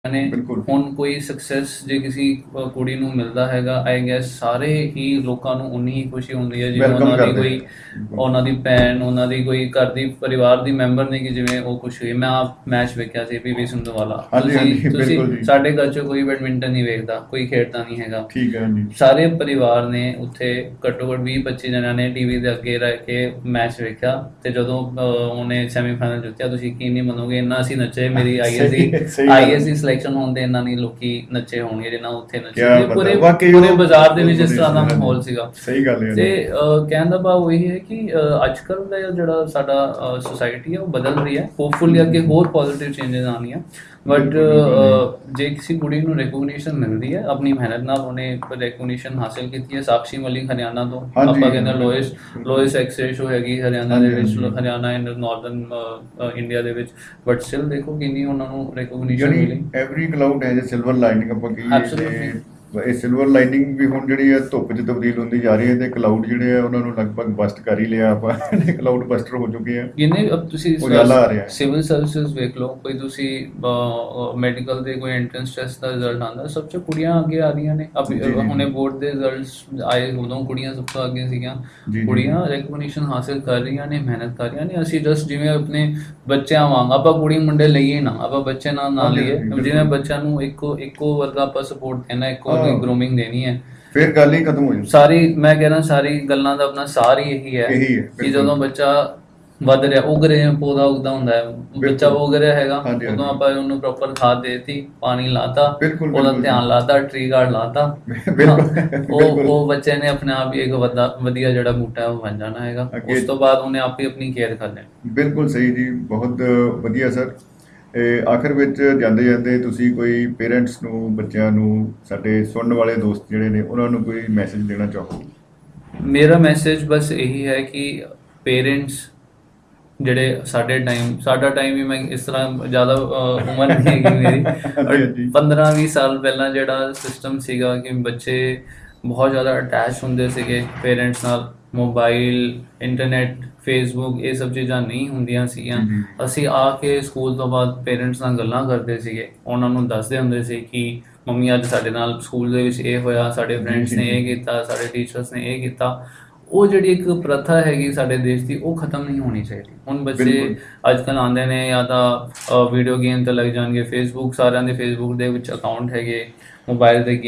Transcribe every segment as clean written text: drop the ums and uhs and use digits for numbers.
ਨੇ। ਹੁਣ ਕੋਈ ਸਕਸੈਸ ਜੇ ਕਿਸੇ ਕੁੜੀ ਨੂੰ ਮਿਲਦਾ ਹੈਗਾ, ਆਈ ਗੈਸ ਸਾਰੇ ਹੀ ਲੋਕਾਂ ਨੂੰ ਉਨੀ ਹੀ ਖੁਸ਼ੀ ਹੁੰਦੀ ਹੈ ਜਿਵੇਂ ਉਹਨਾਂ ਦੀ ਕੋਈ ਉਹਨਾਂ ਦੀ ਭੈਣ, ਉਹਨਾਂ ਦੀ ਕੋਈ ਘਰ ਦੀ ਪਰਿਵਾਰ ਦੀ ਮੈਂਬਰ ਨੇ ਕਿ ਜਿਵੇਂ ਉਹ ਖੁਸ਼ ਹੋਈ। ਮੈਂ ਆਪ ਮੈਚ ਵੇਖਿਆ ਸੀ PV ਸਿੰਧੂ ਵਾਲਾ। ਤੁਸੀਂ ਸਾਡੇ ਘਰ 'ਚ ਕੋਈ ਬੈਡਮਿੰਟਨ ਨਹੀਂ ਵੇਖਦਾ, ਕੋਈ ਖੇਡਦਾ ਨਹੀਂ ਹੈਗਾ, ਸਾਰੇ ਪਰਿਵਾਰ ਨੇ ਉੱਥੇ ਘੱਟੋ ਘੱਟ 20-25 ਜਣਿਆਂ ਨੇ TV ਦੇ ਅੱਗੇ ਰਹਿ ਕੇ ਮੈਚ ਵੇਖਿਆ। ਤੇ ਜਦੋਂ ਉਹਨੇ ਸੈਮੀਫਾਈਨਲ ਜਿੱਤਿਆ, ਤੁਸੀਂ ਯਕੀਨ ਨਹੀਂ ਮੰਨੋਗੇ ਇੰਨਾ ਅਸੀਂ ਨੱਚੇ। ਮੇਰੀ ISC ਸਿਲੈਕਸ਼ਨ ਹੋਣ ਦੇ ਇੰਨਾ ਨਹੀਂ ਲੋਕੀ ਨੱਚੇ ਹੋਣਗੇ ਜਿੰਨਾ ਉੱਥੇ ਨੱਚੇ। ਪੂਰੇ ਬਾਜ਼ਾਰ ਦੇ ਵਿੱਚ ਇਸ ਤਰ੍ਹਾਂ ਦਾ ਮਾਹੌਲ ਸੀਗਾ। ਤੇ ਕਹਿਣ ਦਾ ਭਾਵ ਉਹੀ ਹੈ ਕਿ ਅੱਜ ਕੱਲ੍ਹ ਦਾ ਜਿਹੜਾ ਸਾਡਾ ਸੋਸਾਇਟੀ ਹੈ ਉਹ ਬਦਲ ਰਹੀ ਹੈ। ਹੋਪਫੁਲੀ ਅੱਗੇ ਹੋਰ ਪੋਜ਼ੀਟਿਵ ਚੇਂਜਸ ਆਉਣੀਆਂ। ਬਟ ਜੇ ਕਿਸੇ ਕੁੜੀ ਨੂੰ ਰਿਕੋਗਨੀਸ਼ਨ ਮਿਲਦੀ ਹੈ ਆਪਣੀ ਮਿਹਨਤ ਨਾਲ, ਉਹਨੇ ਰਿਕੋਗਨੀਸ਼ਨ ਹਾਸਿਲ ਕੀਤੀ ਹੈ। ਸਾਕਸ਼ੀ ਮਲਿਕ ਹਰਿਆਣਾ ਤੋਂ, ਆਪਾਂ ਕਹਿੰਦੇ ਲੋਇਸ ਐਕਸ ਰੇਸ਼ੋ ਹੈਗੀ ਹਰਿਆਣਾ ਦੇ ਵਿੱਚ, ਹਰਿਆਣਾ ਐਂਡ ਨਾਰਦਰਨ ਇੰਡੀਆ ਦੇ ਵਿੱਚ। ਬਟ ਸਟਿਲ ਦੇਖੋ ਕਿੰਨੀ ਉਹਨਾਂ ਨੂੰ ਰਿਕੋਗਨੀਸ਼ਨ ਮਿਲੀ। Every cloud has a silver lining ਆਪਾਂ ਕਹੀਏ। ਇਹ ਸਿਲਵਰ ਲਾਈਨਿੰਗ ਵੀ ਹੁਣ ਜਿਹੜੀ ਹੈ ਧੁੱਪ 'ਚ ਤਬਦੀਲ ਹੁੰਦੀ ਜਾ ਰਹੀ ਹੈ ਤੇ ਕਲਾਊਡ ਜਿਹੜੇ ਆ ਉਹਨਾਂ ਨੂੰ ਲਗਭਗ ਬਸਟ ਕਰ ਹੀ ਲਿਆ ਆਪਾਂ। ਕਲਾਊਡ ਬਸਟਰ ਹੋ ਚੁੱਕੇ ਆ। ਜਿੰਨੇ ਤੁਸੀਂ ਸਿਵਲ ਸਰਵਿਸਿਜ਼ ਵੇਖ ਲਓ, ਕੋਈ ਤੁਸੀਂ ਮੈਡੀਕਲ ਦੇ ਕੋਈ ਐਂਟਰੈਂਸ ਟੈਸਟ ਦਾ ਰਿਜ਼ਲਟ ਆਉਂਦਾ, ਸਭ 'ਚ ਕੁੜੀਆਂ ਅੱਗੇ ਆ ਰਹੀਆਂ ਨੇ। ਹੁਣੇ ਬੋਰਡ ਦੇ ਰਿਜ਼ਲਟਸ ਆਏ, ਉਦੋਂ ਕੁੜੀਆਂ ਸਭ ਤੋਂ ਅੱਗੇ ਸੀਗੀਆਂ। ਕੁੜੀਆਂ ਰਿਕੋਗਨੀਸ਼ਨ ਹਾਸਿਲ ਕਰ ਰਹੀਆਂ ਨੇ, ਮਿਹਨਤ ਕਰ ਰਹੀਆਂ ਨੇ। ਅਸੀਂ ਜਸਟ ਜਿਵੇਂ ਆਪਣੇ ਬੱਚਿਆਂ ਵਾਂਗ ਆਪਾਂ ਕੁੜੀ ਮੁੰਡੇ ਲਈਏ ਨਾ, ਆਪਾਂ ਬੱਚੇ ਨਾ ਲਈਏ। ਜਿਵੇਂ ਬੱਚਿਆਂ ਨੂੰ ਇੱਕੋ ਵਰਗਾ ਆਪਾਂ ਸਪੋਰਟ ਦੇਣਾ, ਇੱਕੋ ਗਰੂਮਿੰਗ ਦੇਣੀ ਹੈ, ਫਿਰ ਗੱਲ ਹੀ ਖਤਮ ਹੋ ਜਾਂਦੀ। ਸਾਰੀ ਮੈਂ ਕਹਿ ਰਿਹਾ ਸਾਰੀ ਗੱਲਾਂ ਦਾ ਆਪਣਾ ਸਾਰ ਹੀ ਇਹੀ ਹੈ ਕਿ ਜਦੋਂ ਬੱਚਾ ਵੱਧ ਰਿਹਾ, ਉਗ ਰਿਹਾ, ਪੌਦਾ ਉੱਗਦਾ ਹੁੰਦਾ ਹੈ, ਬੱਚਾ ਉਗ ਰਿਹਾ ਹੈਗਾ, ਉਦੋਂ ਆਪਾਂ ਉਹਨੂੰ ਪ੍ਰੋਪਰ ਖਾਦ ਦੇਤੀ, ਪਾਣੀ ਲਾਤਾ, ਉਹਦਾ ਧਿਆਨ ਲਾਤਾ, ਟਰੀ ਗਾਰਡ ਲਾਤਾ, ਉਹ ਬੱਚੇ ਨੇ ਆਪਣੇ ਆਪ ਹੀ ਇੱਕ ਵਧੀਆ ਜਿਹੜਾ ਬੂਟਾ ਹੈ ਉਹ ਬਣ ਜਾਣਾ ਹੈਗਾ। ਉਸ ਤੋਂ ਬਾਅਦ ਉਹਨੇ ਆਪ ਹੀ ਆਪਣੀ ਕੇਅਰ ਕਰ ਲੈਣੀ। ਬਿਲਕੁਲ ਸਹੀ ਜੀ, ਬਹੁਤ ਵਧੀਆ ਸਰ। ਆਖਰ ਵਿੱਚ ਜਾਂਦੇ ਜਾਂਦੇ ਤੁਸੀਂ ਕੋਈ ਪੇਰੈਂਟਸ ਨੂੰ, ਬੱਚਿਆਂ ਨੂੰ, ਸਾਡੇ ਸੁਣਨ ਵਾਲੇ ਦੋਸਤ ਜਿਹੜੇ ਨੇ ਉਹਨਾਂ ਨੂੰ ਕੋਈ ਮੈਸੇਜ ਦੇਣਾ ਚਾਹੋ? ਮੇਰਾ ਮੈਸੇਜ ਬਸ ਇਹੀ ਹੈ ਕਿ ਪੇਰੈਂਟਸ ਜਿਹੜੇ ਸਾਡਾ ਟਾਈਮ ਵੀ, ਮੈਂ ਇਸ ਤਰ੍ਹਾਂ ਜ਼ਿਆਦਾ ਉਮਰ ਨਹੀਂ ਹੈਗੀ ਮੇਰੀ, 15-20 ਸਾਲ ਪਹਿਲਾਂ ਜਿਹੜਾ ਸਿਸਟਮ ਸੀਗਾ ਕਿ ਬੱਚੇ ਬਹੁਤ ਜ਼ਿਆਦਾ ਅਟੈਚ ਹੁੰਦੇ ਸੀਗੇ ਪੇਰੈਂਟਸ ਨਾਲ। ਮੋਬਾਈਲ, ਇੰਟਰਨੈਟ, ਫੇਸਬੁੱਕ, ਇਹ ਸਭ ਚੀਜ਼ਾਂ ਨਹੀਂ ਹੁੰਦੀਆਂ ਸੀਗੀਆਂ। ਅਸੀਂ ਆ ਕੇ ਸਕੂਲ ਤੋਂ ਬਾਅਦ ਪੇਰੈਂਟਸ ਨਾਲ ਗੱਲਾਂ ਕਰਦੇ ਸੀਗੇ, ਉਹਨਾਂ ਨੂੰ ਦੱਸਦੇ ਹੁੰਦੇ ਸੀ ਕਿ ਮੰਮੀ ਅੱਜ ਸਾਡੇ ਨਾਲ ਸਕੂਲ ਦੇ ਵਿੱਚ ਇਹ ਹੋਇਆ, ਸਾਡੇ ਫਰੈਂਡਸ ਨੇ ਇਹ ਕੀਤਾ, ਸਾਡੇ ਟੀਚਰਸ ਨੇ ਇਹ ਕੀਤਾ। ਉਹ ਜਿਹੜੀ ਇੱਕ ਪ੍ਰਥਾ ਹੈਗੀ ਸਾਡੇ ਦੇਸ਼ ਦੀ, ਉਹ ਖਤਮ ਨਹੀਂ ਹੋਣੀ ਚਾਹੀਦੀ। ਹੁਣ ਬੱਚੇ ਅੱਜ ਕੱਲ੍ਹ ਆਉਂਦੇ ਨੇ ਜਾਂ ਤਾਂ ਵੀਡੀਓ ਗੇਮ 'ਤੇ ਲੱਗ ਜਾਣਗੇ। ਫੇਸਬੁੱਕ, ਸਾਰਿਆਂ ਦੇ ਫੇਸਬੁੱਕ ਦੇ ਵਿੱਚ ਅਕਾਊਂਟ ਹੈਗੇ, ਮੋਬਾਈਲ ਦੇ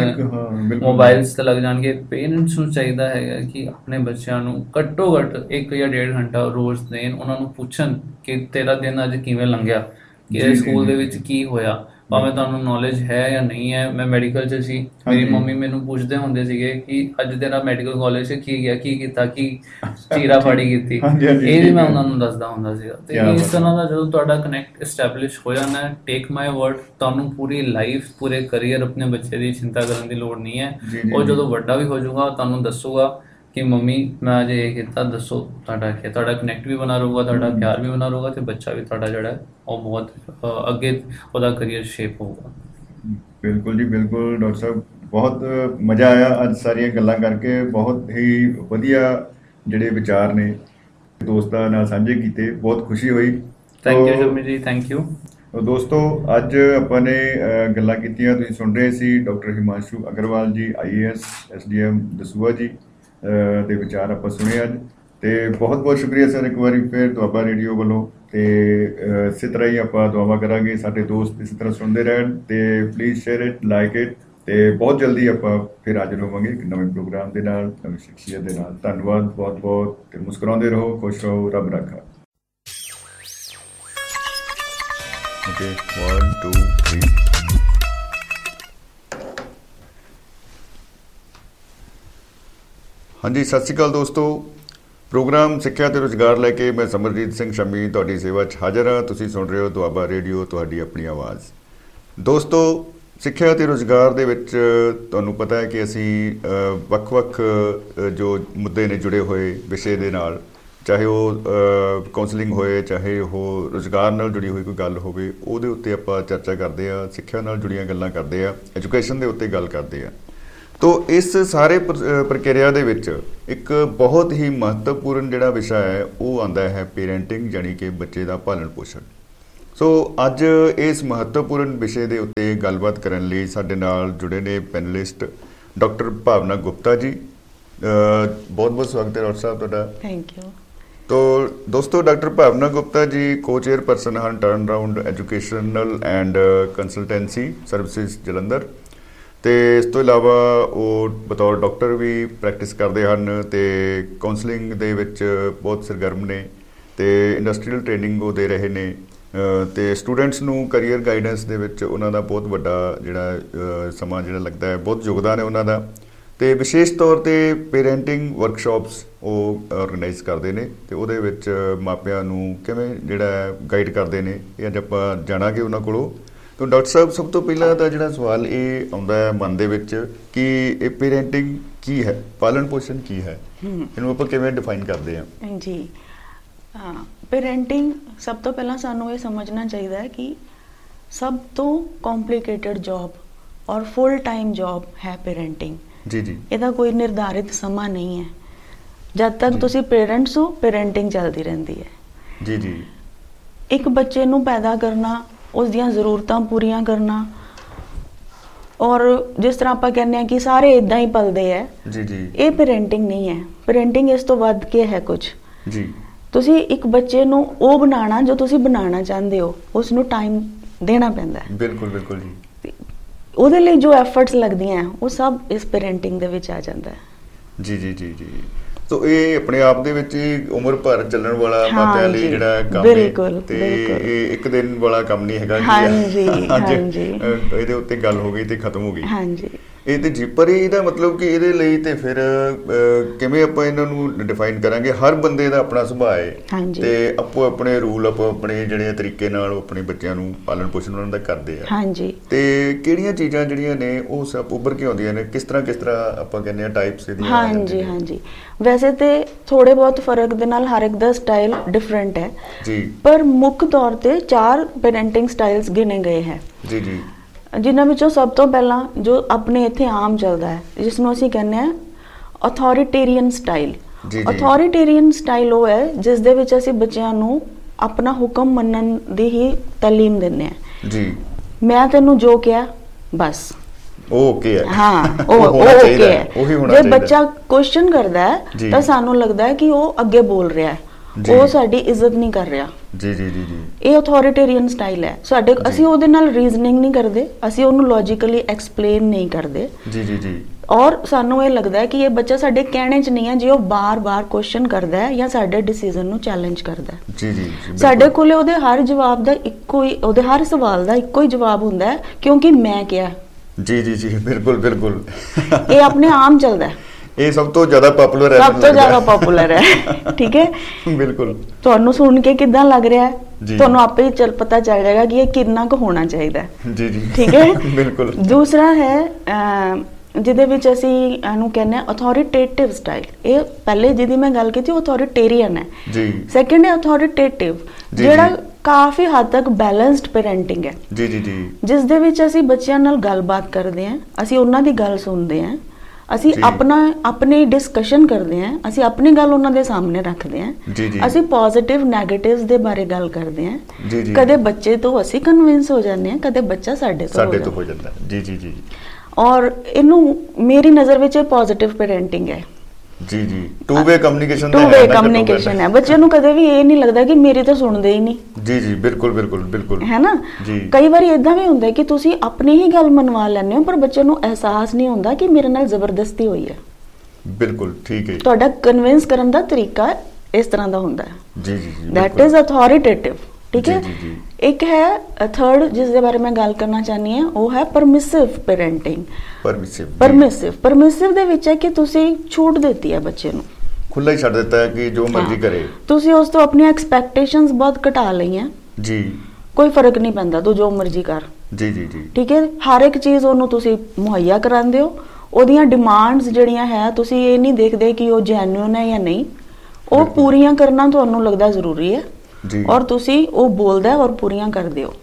ਗੇਮਸ ਮੋਬਾਈਲਸ 'ਤੇ ਲੱਗ ਜਾਣਗੇ। ਪੇਰੈਂਟਸ ਨੂੰ ਚਾਹੀਦਾ ਹੈਗਾ ਕਿ ਆਪਣੇ ਬੱਚਿਆਂ ਨੂੰ ਘੱਟੋ ਘੱਟ 1 ਜਾਂ 1.5 ਘੰਟਾ ਰੋਜ਼ ਦੇਣ, ਉਹਨਾਂ ਨੂੰ ਪੁੱਛਣ ਕਿ ਤੇਰਾ ਦਿਨ ਅੱਜ ਕਿਵੇਂ ਲੰਘਿਆ, ਕਿ ਸਕੂਲ ਦੇ ਵਿੱਚ ਕੀ ਹੋਇਆ, ਭਾਵੇਂ ਤੁਹਾਨੂੰ ਨੌਲੇਜ ਹੈ ਜਾਂ ਨਹੀਂ ਹੈ। ਮੈਂ ਮੈਡੀਕਲ 'ਚ ਸੀ, ਮੇਰੀ ਮੰਮੀ ਮੈਨੂੰ ਪੁੱਛਦੇ ਹੁੰਦੇ ਸੀਗੇ ਕਿ ਅੱਜ ਤੇਰਾ ਮੈਡੀਕਲ ਕਾਲਜ 'ਚ ਕੀ ਗਿਆ, ਕੀ ਕੀਤਾ, ਕੀ ਚੀਰਾ ਫਾੜੀ ਕੀਤੀ, ਇਹ ਵੀ ਮੈਂ ਉਹਨਾਂ ਨੂੰ ਦੱਸਦਾ ਹੁੰਦਾ ਸੀਗਾ। ਤੇ ਇਸ ਤਰ੍ਹਾਂ ਦਾ ਜਦੋਂ ਤੁਹਾਡਾ ਕਨੈਕਟ ਐਸਟੈਬਲਿਸ਼ ਹੋ ਜਾਣਾ, ਟੇਕ ਮਾਈ ਵਰਡ, ਤੁਹਾਨੂੰ ਪੂਰੀ ਲਾਈਫ, ਪੂਰੇ ਕਰੀਅਰ ਆਪਣੇ ਬੱਚੇ ਦੀ ਚਿੰਤਾ ਕਰਨ ਦੀ ਲੋੜ ਨਹੀਂ ਹੈ। ਉਹ ਜਦੋਂ ਵੱਡਾ ਵੀ ਹੋ ਜਾਊਗਾ ਤੁਹਾਨੂੰ ਦੱਸੂਗਾ ਕਿ ਮੰਮੀ ਮੈਂ ਅੱਜ ਇਹ ਕੀਤਾ, ਦੱਸੋ ਤੁਹਾਡਾ ਕਨੈਕਟ ਵੀ ਬਣਾ ਰਹੂਗਾ, ਤੁਹਾਡਾ ਪਿਆਰ ਵੀ ਬਣਾ ਰਹੂਗਾ, ਤੇ ਬੱਚਾ ਵੀ ਤੁਹਾਡਾ ਜਿਹੜਾ ਉਹ ਬਹੁਤ ਅੱਗੇ ਉਹਦਾ ਕਰੀਅਰ ਸ਼ੇਪ ਹੋਊਗਾ। ਬਿਲਕੁਲ ਜੀ, ਬਿਲਕੁਲ ਡਾਕਟਰ ਸਾਹਿਬ, ਬਹੁਤ ਮਜ਼ਾ ਆਇਆ ਅੱਜ ਸਾਰੀਆਂ ਗੱਲਾਂ ਕਰਕੇ। ਬਹੁਤ ਹੀ ਵਧੀਆ ਜਿਹੜੇ ਵਿਚਾਰ ਨੇ ਦੋਸਤਾਂ ਨਾਲ ਸਾਂਝੇ ਕੀਤੇ, ਬਹੁਤ ਖੁਸ਼ੀ ਹੋਈ। ਥੈਂਕ ਯੂ ਸ਼ਮੀ ਜੀ, ਥੈਂਕ ਯੂ। ਦੋਸਤੋ, ਅੱਜ ਆਪਾਂ ਨੇ ਗੱਲਾਂ ਕੀਤੀਆਂ, ਤੁਸੀਂ ਸੁਣ ਰਹੇ ਸੀ ਡਾਕਟਰ ਹਿਮਾਂਸ਼ੂ ਅਗਰਵਾਲ ਜੀ, IAS SDM ਦਸੂਹਾ ਜੀ ਦੇ ਵਿਚਾਰ ਆਪਾਂ ਸੁਣੇ ਅੱਜ। ਤੇ ਬਹੁਤ ਬਹੁਤ ਸ਼ੁਕਰੀਆ ਸਰ ਇੱਕ ਵਾਰੀ ਫਿਰ ਦੁਆਬਾ ਰੇਡੀਓ ਵੱਲੋਂ। ਤੇ ਇਸੇ ਤਰ੍ਹਾਂ ਹੀ ਆਪਾਂ ਦੁਆਵਾਂ ਕਰਾਂਗੇ ਸਾਡੇ ਦੋਸਤ ਇਸੇ ਤਰ੍ਹਾਂ ਸੁਣਦੇ ਰਹਿਣ। ਤੇ please share it, like it. ਤੇ ਬਹੁਤ ਜਲਦੀ ਆਪਾਂ ਫਿਰ ਹਾਜ਼ਰ ਹੋਵਾਂਗੇ ਇੱਕ ਨਵੇਂ ਪ੍ਰੋਗਰਾਮ ਦੇ ਨਾਲ, ਨਵੀਂ ਸ਼ਖਸੀਅਤ ਦੇ ਨਾਲ। ਧੰਨਵਾਦ ਬਹੁਤ ਬਹੁਤ। ਤੇ ਮੁਸਕਰਾਉਂਦੇ ਰਹੋ, ਖੁਸ਼ ਰਹੋ, ਰੱਬ ਰਾਖਾ। ਓਕੇ, 1 2 3। ਹਾਂਜੀ, ਸਤਿ ਸ਼੍ਰੀ ਅਕਾਲ ਦੋਸਤੋ। ਪ੍ਰੋਗਰਾਮ ਸਿੱਖਿਆ ਅਤੇ ਰੁਜ਼ਗਾਰ ਲੈ ਕੇ ਮੈਂ ਸਮਰਜੀਤ ਸਿੰਘ ਸ਼ਮੀ ਤੁਹਾਡੀ ਸੇਵਾ 'ਚ ਹਾਜ਼ਰ ਹਾਂ। ਤੁਸੀਂ ਸੁਣ ਰਹੇ ਹੋ ਦੁਆਬਾ ਰੇਡੀਓ, ਤੁਹਾਡੀ ਆਪਣੀ ਆਵਾਜ਼। ਦੋਸਤੋ, ਸਿੱਖਿਆ ਅਤੇ ਰੁਜ਼ਗਾਰ ਦੇ ਵਿੱਚ ਤੁਹਾਨੂੰ ਪਤਾ ਹੈ ਕਿ ਅਸੀਂ ਵੱਖ-ਵੱਖ ਜੋ ਮੁੱਦੇ ਨੇ ਜੁੜੇ ਹੋਏ ਵਿਸ਼ੇ ਦੇ ਨਾਲ, ਚਾਹੇ ਉਹ ਕਾਉਂਸਲਿੰਗ ਹੋਏ, ਚਾਹੇ ਉਹ ਰੁਜ਼ਗਾਰ ਨਾਲ ਜੁੜੀ ਹੋਈ ਕੋਈ ਗੱਲ ਹੋਵੇ, ਉਹਦੇ ਉੱਤੇ ਆਪਾਂ ਚਰਚਾ ਕਰਦੇ ਹਾਂ। ਸਿੱਖਿਆ ਨਾਲ ਜੁੜੀਆਂ ਗੱਲਾਂ ਕਰਦੇ ਹਾਂ, ਐਜੂਕੇਸ਼ਨ ਦੇ ਉੱਤੇ ਗੱਲ ਕਰਦੇ ਹਾਂ। ਤੋ ਇਸ ਸਾਰੇ ਪ੍ਰਕਿਰਿਆ ਦੇ ਵਿੱਚ ਇੱਕ ਬਹੁਤ ਹੀ ਮਹੱਤਵਪੂਰਨ ਜਿਹੜਾ ਵਿਸ਼ਾ ਹੈ ਉਹ ਆਉਂਦਾ ਹੈ ਪੇਰੈਂਟਿੰਗ, ਯਾਨੀ ਕਿ ਬੱਚੇ ਦਾ ਪਾਲਣ ਪੋਸ਼ਣ। ਸੋ ਅੱਜ ਇਸ ਮਹੱਤਵਪੂਰਨ ਵਿਸ਼ੇ ਦੇ ਉੱਤੇ ਗੱਲਬਾਤ ਕਰਨ ਲਈ ਸਾਡੇ ਨਾਲ ਜੁੜੇ ਨੇ ਪੈਨਲਿਸਟ ਡਾਕਟਰ ਭਾਵਨਾ ਗੁਪਤਾ ਜੀ। ਬਹੁਤ ਬਹੁਤ ਸਵਾਗਤ ਹੈ ਡਾਕਟਰ ਸਾਹਿਬ ਤੁਹਾਡਾ। Thank you. तो दोस्तों, डॉक्टर भावना गुप्ता जी को चेयरपर्सन हैं turn round educational and consultancy services Jalandhar, तो इस तो इलावा वो बतौर डॉक्टर भी प्रैक्टिस करते हैं, तो काउंसलिंग दे विच बहुत सरगर्म ने, तो इंडस्ट्रीयल ट्रेनिंग वो दे रहे ने, तो स्टूडेंट्स नूं करियर गाइडेंस दे विच उन्हां दा बहुत वड्डा जिहड़ा समा जिहड़ा लगदा है, बहुत योगदान है उन्हां दा। तो विशेष तौर पर पेरेंटिंग वर्कशॉप्स वो ऑर्गेनाइज करते हैं, तो वो मापिया किवें जिहड़ा गाइड करते हैं, ये अज आपां जाणांगे उन्हां कोलों। तो डॉक्टर साहब, सब तो पहला तो जिहड़ा सवाल ये आउंदा है मन दे विच कि ये पेरेंटिंग की है, पालन पोषण की है, इहनूं आपां किवें डिफाइन करते हैं जी? हाँ, पेरेंटिंग सब तो पहला सानूं ये समझना चाहिए है कि सब तो कॉम्प्लीकेटेड जॉब और फुल टाइम जॉब है पेरेंटिंग। जी जी, ਇਹਦਾ ਕੋਈ ਨਿਰਧਾਰਿਤ ਸਮਾਂ ਨਹੀਂ ਹੈ। ਜਦ ਤੱਕ ਤੁਸੀਂ ਪੇਰੈਂਟਸ ਹੋ, ਪੇਰੈਂਟਿੰਗ ਚੱਲਦੀ ਰਹਿੰਦੀ ਹੈ। ਜੀ ਜੀ, ਇੱਕ ਬੱਚੇ ਨੂੰ ਪੈਦਾ ਕਰਨਾ, ਉਸ ਦੀਆਂ ਜ਼ਰੂਰਤਾਂ ਪੂਰੀਆਂ ਕਰਨਾ, ਔਰ ਜਿਸ ਤਰ੍ਹਾਂ ਆਪਾਂ ਕਹਿੰਦੇ ਆ ਕਿ ਸਾਰੇ ਇਦਾਂ ਹੀ ਪਲਦੇ ਹੈ, ਜੀ ਜੀ, ਇਹ ਪੇਰੈਂਟਿੰਗ ਨਹੀਂ ਹੈ। ਪੇਰੈਂਟਿੰਗ ਇਸ ਤੋਂ ਵੱਧ ਕੇ ਹੈ ਕੁਝ। ਜੀ, ਤੁਸੀਂ ਇੱਕ ਬੱਚੇ ਨੂੰ ਉਹ ਬਣਾਉਣਾ ਜੋ ਤੁਸੀਂ ਬਣਾਉਣਾ ਚਾਹੁੰਦੇ ਹੋ, ਉਸ ਨੂੰ ਟਾਈਮ ਦੇਣਾ ਪੈਂਦਾ ਹੈ। ਬਿਲਕੁਲ ਬਿਲकुल ਜੀ। ਉਹਦੇ ਲਈ ਜੋ ਐਫਰਟਸ ਲੱਗਦੀਆਂ ਉਹ ਸਭ ਇਸ ਪੇਰੈਂਟਿੰਗ ਦੇ ਵਿੱਚ ਆ ਜਾਂਦਾ ਹੈ। ਜੀ ਜੀ ਜੀ ਜੀ। ਸੋ ਇਹ ਆਪਣੇ ਆਪ ਦੇ ਵਿੱਚ ਹੀ ਉਮਰ ਭਰ ਚੱਲਣ ਵਾਲਾ ਮਾਪਿਆਂ ਲਈ ਜਿਹੜਾ ਕੰਮ ਹੈ, ਤੇ ਇਹ ਇੱਕ ਦਿਨ ਵਾਲਾ ਕੰਮ ਨਹੀਂ ਹੈਗਾ। ਹਾਂਜੀ ਹਾਂਜੀ, ਇਹਦੇ ਉੱਤੇ ਗੱਲ ਹੋ ਗਈ ਤੇ ਖਤਮ ਹੋ ਗਈ। ਹਾਂਜੀ, ਇਹ ਤੇ ਜੀ, ਪਰ ਇਹਦਾ ਮਤਲਬ ਕਿ ਇਹਦੇ ਲਈ ਤੇ ਫਿਰ ਕਿਵੇਂ ਆਪਾਂ ਇਹਨਾਂ ਨੂੰ ਡਿਫਾਈਨ ਕਰਾਂਗੇ? ਹਰ ਬੰਦੇ ਦਾ ਆਪਣਾ ਸੁਭਾਅ ਹੈ, ਤੇ ਆਪੋ ਆਪਣੇ ਰੂਲ, ਆਪੋ ਆਪਣੇ ਜਿਹੜੇ ਤਰੀਕੇ ਨਾਲ ਆਪਣੇ ਬੱਚਿਆਂ ਨੂੰ ਪਾਲਣ ਪੋਸ਼ਣ ਉਹਨਾਂ ਦਾ ਕਰਦੇ ਆ। ਹਾਂਜੀ, ਤੇ ਕਿਹੜੀਆਂ ਚੀਜ਼ਾਂ ਜਿਹੜੀਆਂ ਨੇ ਉਹ ਸਭ ਉੱਭਰ ਕੇ ਆਉਂਦੀਆਂ ਨੇ? ਕਿਸ ਤਰ੍ਹਾਂ ਆਪਾਂ ਕਹਿੰਦੇ ਆ ਟਾਈਪਸ ਇਹਦੀਆਂ? ਹਾਂਜੀ ਹਾਂਜੀ, ਵੈਸੇ ਤੇ ਥੋੜੇ ਬਹੁਤ ਫਰਕ ਦੇ ਨਾਲ ਹਰ ਇੱਕ ਦਾ ਸਟਾਈਲ ਡਿਫਰੈਂਟ ਹੈ ਜੀ, ਪਰ ਮੁੱਖ ਤੌਰ ਤੇ 4 ਪੈਰੈਂਟਿੰਗ ਸਟਾਈਲਸ ਗਿਣੇ ਗਏ ਹੈ ਜੀ ਜੀ, ਜਿਨ੍ਹਾਂ ਵਿੱਚੋਂ ਸਭ ਤੋਂ ਪਹਿਲਾਂ ਜੋ ਆਪਣੇ ਇੱਥੇ ਆਮ ਚੱਲਦਾ ਹੈ, ਜਿਸ ਨੂੰ ਅਸੀਂ ਕਹਿੰਦੇ ਆ ਅਥਾਰਟੇਰੀਅਨ ਸਟਾਈਲ। ਅਥਾਰਟੇਰੀਅਨ ਸਟਾਈਲ ਉਹ ਹੈ ਜਿਸ ਦੇ ਵਿੱਚ ਅਸੀਂ ਬੱਚਿਆਂ ਨੂੰ ਆਪਣਾ ਹੁਕਮ ਮੰਨਣ ਦੀ ਹੀ ਤਾਲੀਮ ਦਿੰਦੇ ਆ। ਜੀ, ਮੈਂ ਤੈਨੂੰ ਜੋ ਕਿਹਾ ਬਸ ਓਕੇ ਹੈ। ਹਾਂ, ਉਹ ਓਕੇ ਹੈ। ਜੇ ਬੱਚਾ ਕੁਐਸਚਨ ਕਰਦਾ ਹੈ ਤਾਂ ਸਾਨੂੰ ਲੱਗਦਾ ਹੈ ਕਿ ਉਹ ਅੱਗੇ ਬੋਲ ਰਿਹਾ ਹੈ, ਉਹ ਸਾਡੀ ਇੱਜ਼ਤ ਨਹੀਂ ਕਰ ਰਿਹਾ। ਜੀ ਜੀ ਜੀ ਜੀ, ਇਹ ਅਥਾਰਟੇਰੀਅਨ ਸਟਾਈਲ ਹੈ ਸਾਡੇ। ਅਸੀਂ ਉਹਦੇ ਨਾਲ ਰੀਜ਼ਨਿੰਗ ਨਹੀਂ ਕਰਦੇ, ਅਸੀਂ ਉਹਨੂੰ ਲੌਜੀਕਲੀ ਐਕਸਪਲੇਨ ਨਹੀਂ ਕਰਦੇ। ਜੀ ਜੀ ਜੀ, ਔਰ ਸਾਨੂੰ ਇਹ ਲੱਗਦਾ ਹੈ ਕਿ ਇਹ ਬੱਚਾ ਸਾਡੇ ਕਹਿਣੇ 'ਚ ਨਹੀਂ ਹੈ ਜੇ ਉਹ ਬਾਰ-ਬਾਰ ਕੁਐਸਚਨ ਕਰਦਾ ਹੈ ਜਾਂ ਸਾਡੇ ਡਿਸੀਜਨ ਨੂੰ ਚੈਲੰਜ ਕਰਦਾ ਹੈ। ਜੀ ਜੀ, ਸਾਡੇ ਕੋਲੇ ਉਹਦੇ ਹਰ ਜਵਾਬ ਦਾ ਇੱਕੋ ਹੀ, ਉਹਦੇ ਹਰ ਸਵਾਲ ਦਾ ਇੱਕੋ ਹੀ ਜਵਾਬ ਹੁੰਦਾ ਹੈ, ਕਿਉਂਕਿ ਮੈਂ ਕਿਹਾ। ਜੀ ਜੀ ਜੀ, ਬਿਲਕੁਲ ਬਿਲकुल, ਇਹ ਆਪਣੇ ਆਮ ਚੱਲਦਾ ਹੈ। ਇਹ ਸਭ ਤੋਂ ਜ਼ਿਆਦਾ ਪਪੂਲਰ ਹੈ, ਸਭ ਤੋਂ ਜ਼ਿਆਦਾ ਪਪੂਲਰ ਹੈ। ਠੀਕ ਹੈ, ਬਿਲकुल। ਤੁਹਾਨੂੰ ਸੁਣ ਕੇ ਕਿੱਦਾਂ ਲੱਗ ਰਿਹਾ ਹੈ, ਤੁਹਾਨੂੰ ਆਪੇ ਹੀ ਪਤਾ ਚੱਲ ਜਾਏਗਾ ਕਿ ਇਹ ਕਿੰਨਾ ਕੁ ਹੋਣਾ ਚਾਹੀਦਾ ਹੈ। ਜੀ ਜੀ, ਠੀਕ ਹੈ, ਬਿਲकुल। ਦੂਸਰਾ ਹੈ ਜਿਹਦੇ ਵਿੱਚ ਅਸੀਂ ਇਹਨੂੰ ਕਹਿੰਦੇ ਆ ਅਥਾਰਟੇਟਿਵ ਸਟਾਈਲ। ਇਹ ਪਹਿਲੇ ਜਿਹਦੀ ਮੈਂ ਗੱਲ ਕੀਤੀ ਉਹ ਅਥਾਰਟੇਰੀਅਨ ਹੈ। ਜੀ, ਸੈਕੰਡ ਹੈ ਅਥਾਰਟੇਟਿਵ, ਜਿਹੜਾ ਕਾਫੀ ਹੱਦ ਤੱਕ ਬੈਲੈਂਸਡ ਪੈਰੈਂਟਿੰਗ ਹੈ। ਜੀ ਜੀ ਜੀ, ਜਿਸ ਦੇ ਵਿੱਚ ਅਸੀਂ ਬੱਚਿਆਂ ਨਾਲ ਗੱਲਬਾਤ ਕਰਦੇ ਹਾਂ, ਅਸੀਂ ਉਹਨਾਂ ਦੀ ਗੱਲ ਸੁਣਦੇ ਹਾਂ, ਅਸੀਂ ਆਪਣੀ ਡਿਸਕਸ਼ਨ ਕਰਦੇ ਹਾਂ, ਅਸੀਂ ਆਪਣੀ ਗੱਲ ਉਹਨਾਂ ਦੇ ਸਾਹਮਣੇ ਰੱਖਦੇ ਹਾਂ, ਅਸੀਂ ਪੋਜ਼ਿਟਿਵ ਨੈਗੇਟਿਵਸ ਦੇ ਬਾਰੇ ਗੱਲ ਕਰਦੇ ਹਾਂ। ਕਦੇ ਬੱਚੇ ਤੋਂ ਅਸੀਂ ਕਨਵਿੰਸ ਹੋ ਜਾਂਦੇ ਹਾਂ, ਕਦੇ ਬੱਚਾ ਸਾਡੇ ਤੋਂ ਹੋ ਜਾਂਦਾ। ਜੀ ਜੀ ਜੀ, ਔਰ ਇਹਨੂੰ ਮੇਰੀ ਨਜ਼ਰ ਵਿੱਚ ਇਹ ਪੋਜ਼ਿਟਿਵ ਪੈਰੈਂਟਿੰਗ ਹੈ। ਜੀ ਜੀ, ਟੂ ਵੇ ਕਮਿਊਨੀਕੇਸ਼ਨ ਹੈ। ਬੱਚੇ ਨੂੰ ਕਦੇ ਵੀ ਇਹ ਨਹੀਂ ਲੱਗਦਾ ਕਿ ਮੇਰੀ ਤਾਂ ਸੁਣਦੇ ਹੀ ਨਹੀਂ। ਜੀ ਜੀ, ਬਿਲਕੁਲ ਬਿਲकुल ਬਿਲकुल, ਹੈ ਨਾ। ਕਈ ਵਾਰੀ ਇਦਾਂ ਵੀ ਹੁੰਦਾ ਕਿ ਤੁਸੀਂ ਆਪਣੀ ਹੀ ਗੱਲ ਮਨਵਾ ਲੈਂਦੇ ਹੋ, ਪਰ ਬੱਚੇ ਨੂੰ ਅਹਿਸਾਸ ਨਹੀਂ ਹੁੰਦਾ ਕਿ ਮੇਰੇ ਨਾਲ ਜ਼ਬਰਦਸਤੀ ਹੋਈ ਹੈ। ਬਿਲਕੁਲ ਠੀਕ ਹੈ, ਤੁਹਾਡਾ ਕਨਵਿੰਸ ਕਰਨ ਦਾ ਤਰੀਕਾ ਇਸ ਤਰ੍ਹਾਂ ਦਾ ਹੁੰਦਾ ਹੈ। ਜੀ ਜੀ, ਦੈਟ ਇਜ਼ ਅਥਾਰਟੇਟਿਵ। ਠੀਕ ਹੈ, ਇੱਕ ਹੈ ਥਰਡ ਜਿਸ ਦੇ ਬਾਰੇ ਮੈਂ ਗੱਲ ਕਰਨਾ ਚਾਹਨੀ ਹਾਂ, ਉਹ ਹੈ ਪਰਮਿਸਿਵ ਪੈਰੈਂਟਿੰਗ। ਪਰਮਿਸਿਵ ਦੇ ਵਿੱਚ ਹੈ ਕਿ ਤੁਸੀਂ ਛੂਟ ਦਿੱਤੀ ਹੈ ਬੱਚੇ ਨੂੰ, ਖੁੱਲਾ ਹੀ ਛੱਡ ਦਿੱਤਾ ਹੈ ਕਿ ਜੋ ਮਰਜ਼ੀ ਕਰੇ। ਤੁਸੀਂ ਉਸ ਤੋਂ ਆਪਣੀਆਂ ਐਕਸਪੈਕਟੇਸ਼ਨਸ ਬਹੁਤ ਘਟਾ ਲਈਆਂ। ਜੀ, ਕੋਈ ਫਰਕ ਨਹੀਂ ਪੈਂਦਾ, ਤੂੰ ਜੋ ਮਰਜ਼ੀ ਕਰ। ਜੀ ਜੀ ਜੀ, ਠੀਕ ਹੈ, ਹਰ ਇੱਕ ਚੀਜ਼ ਉਹਨੂੰ ਤੁਸੀਂ ਮੁਹੱਈਆ ਕਰਾਉਂਦੇ ਹੋ। ਉਹਦੀਆਂ ਡਿਮਾਂਡਸ ਜਿਹੜੀਆਂ ਹੈ ਤੁਸੀਂ ਇਹ ਨਹੀਂ ਦੇਖਦੇ ਕਿ ਉਹ ਜੈਨੂਇਨ ਹੈ ਜਾਂ ਨਹੀਂ, ਉਹ ਪੂਰੀਆਂ ਕਰਨਾ ਤੁਹਾਨੂੰ ਲੱਗਦਾ ਜ਼ਰੂਰੀ ਹੈ, ਔਰ ਤੁਸੀਂ ਉਹ ਬੋਲਦਾ ਔਰ ਪੂਰੀਆਂ ਕਰਦੇ ਹੋ।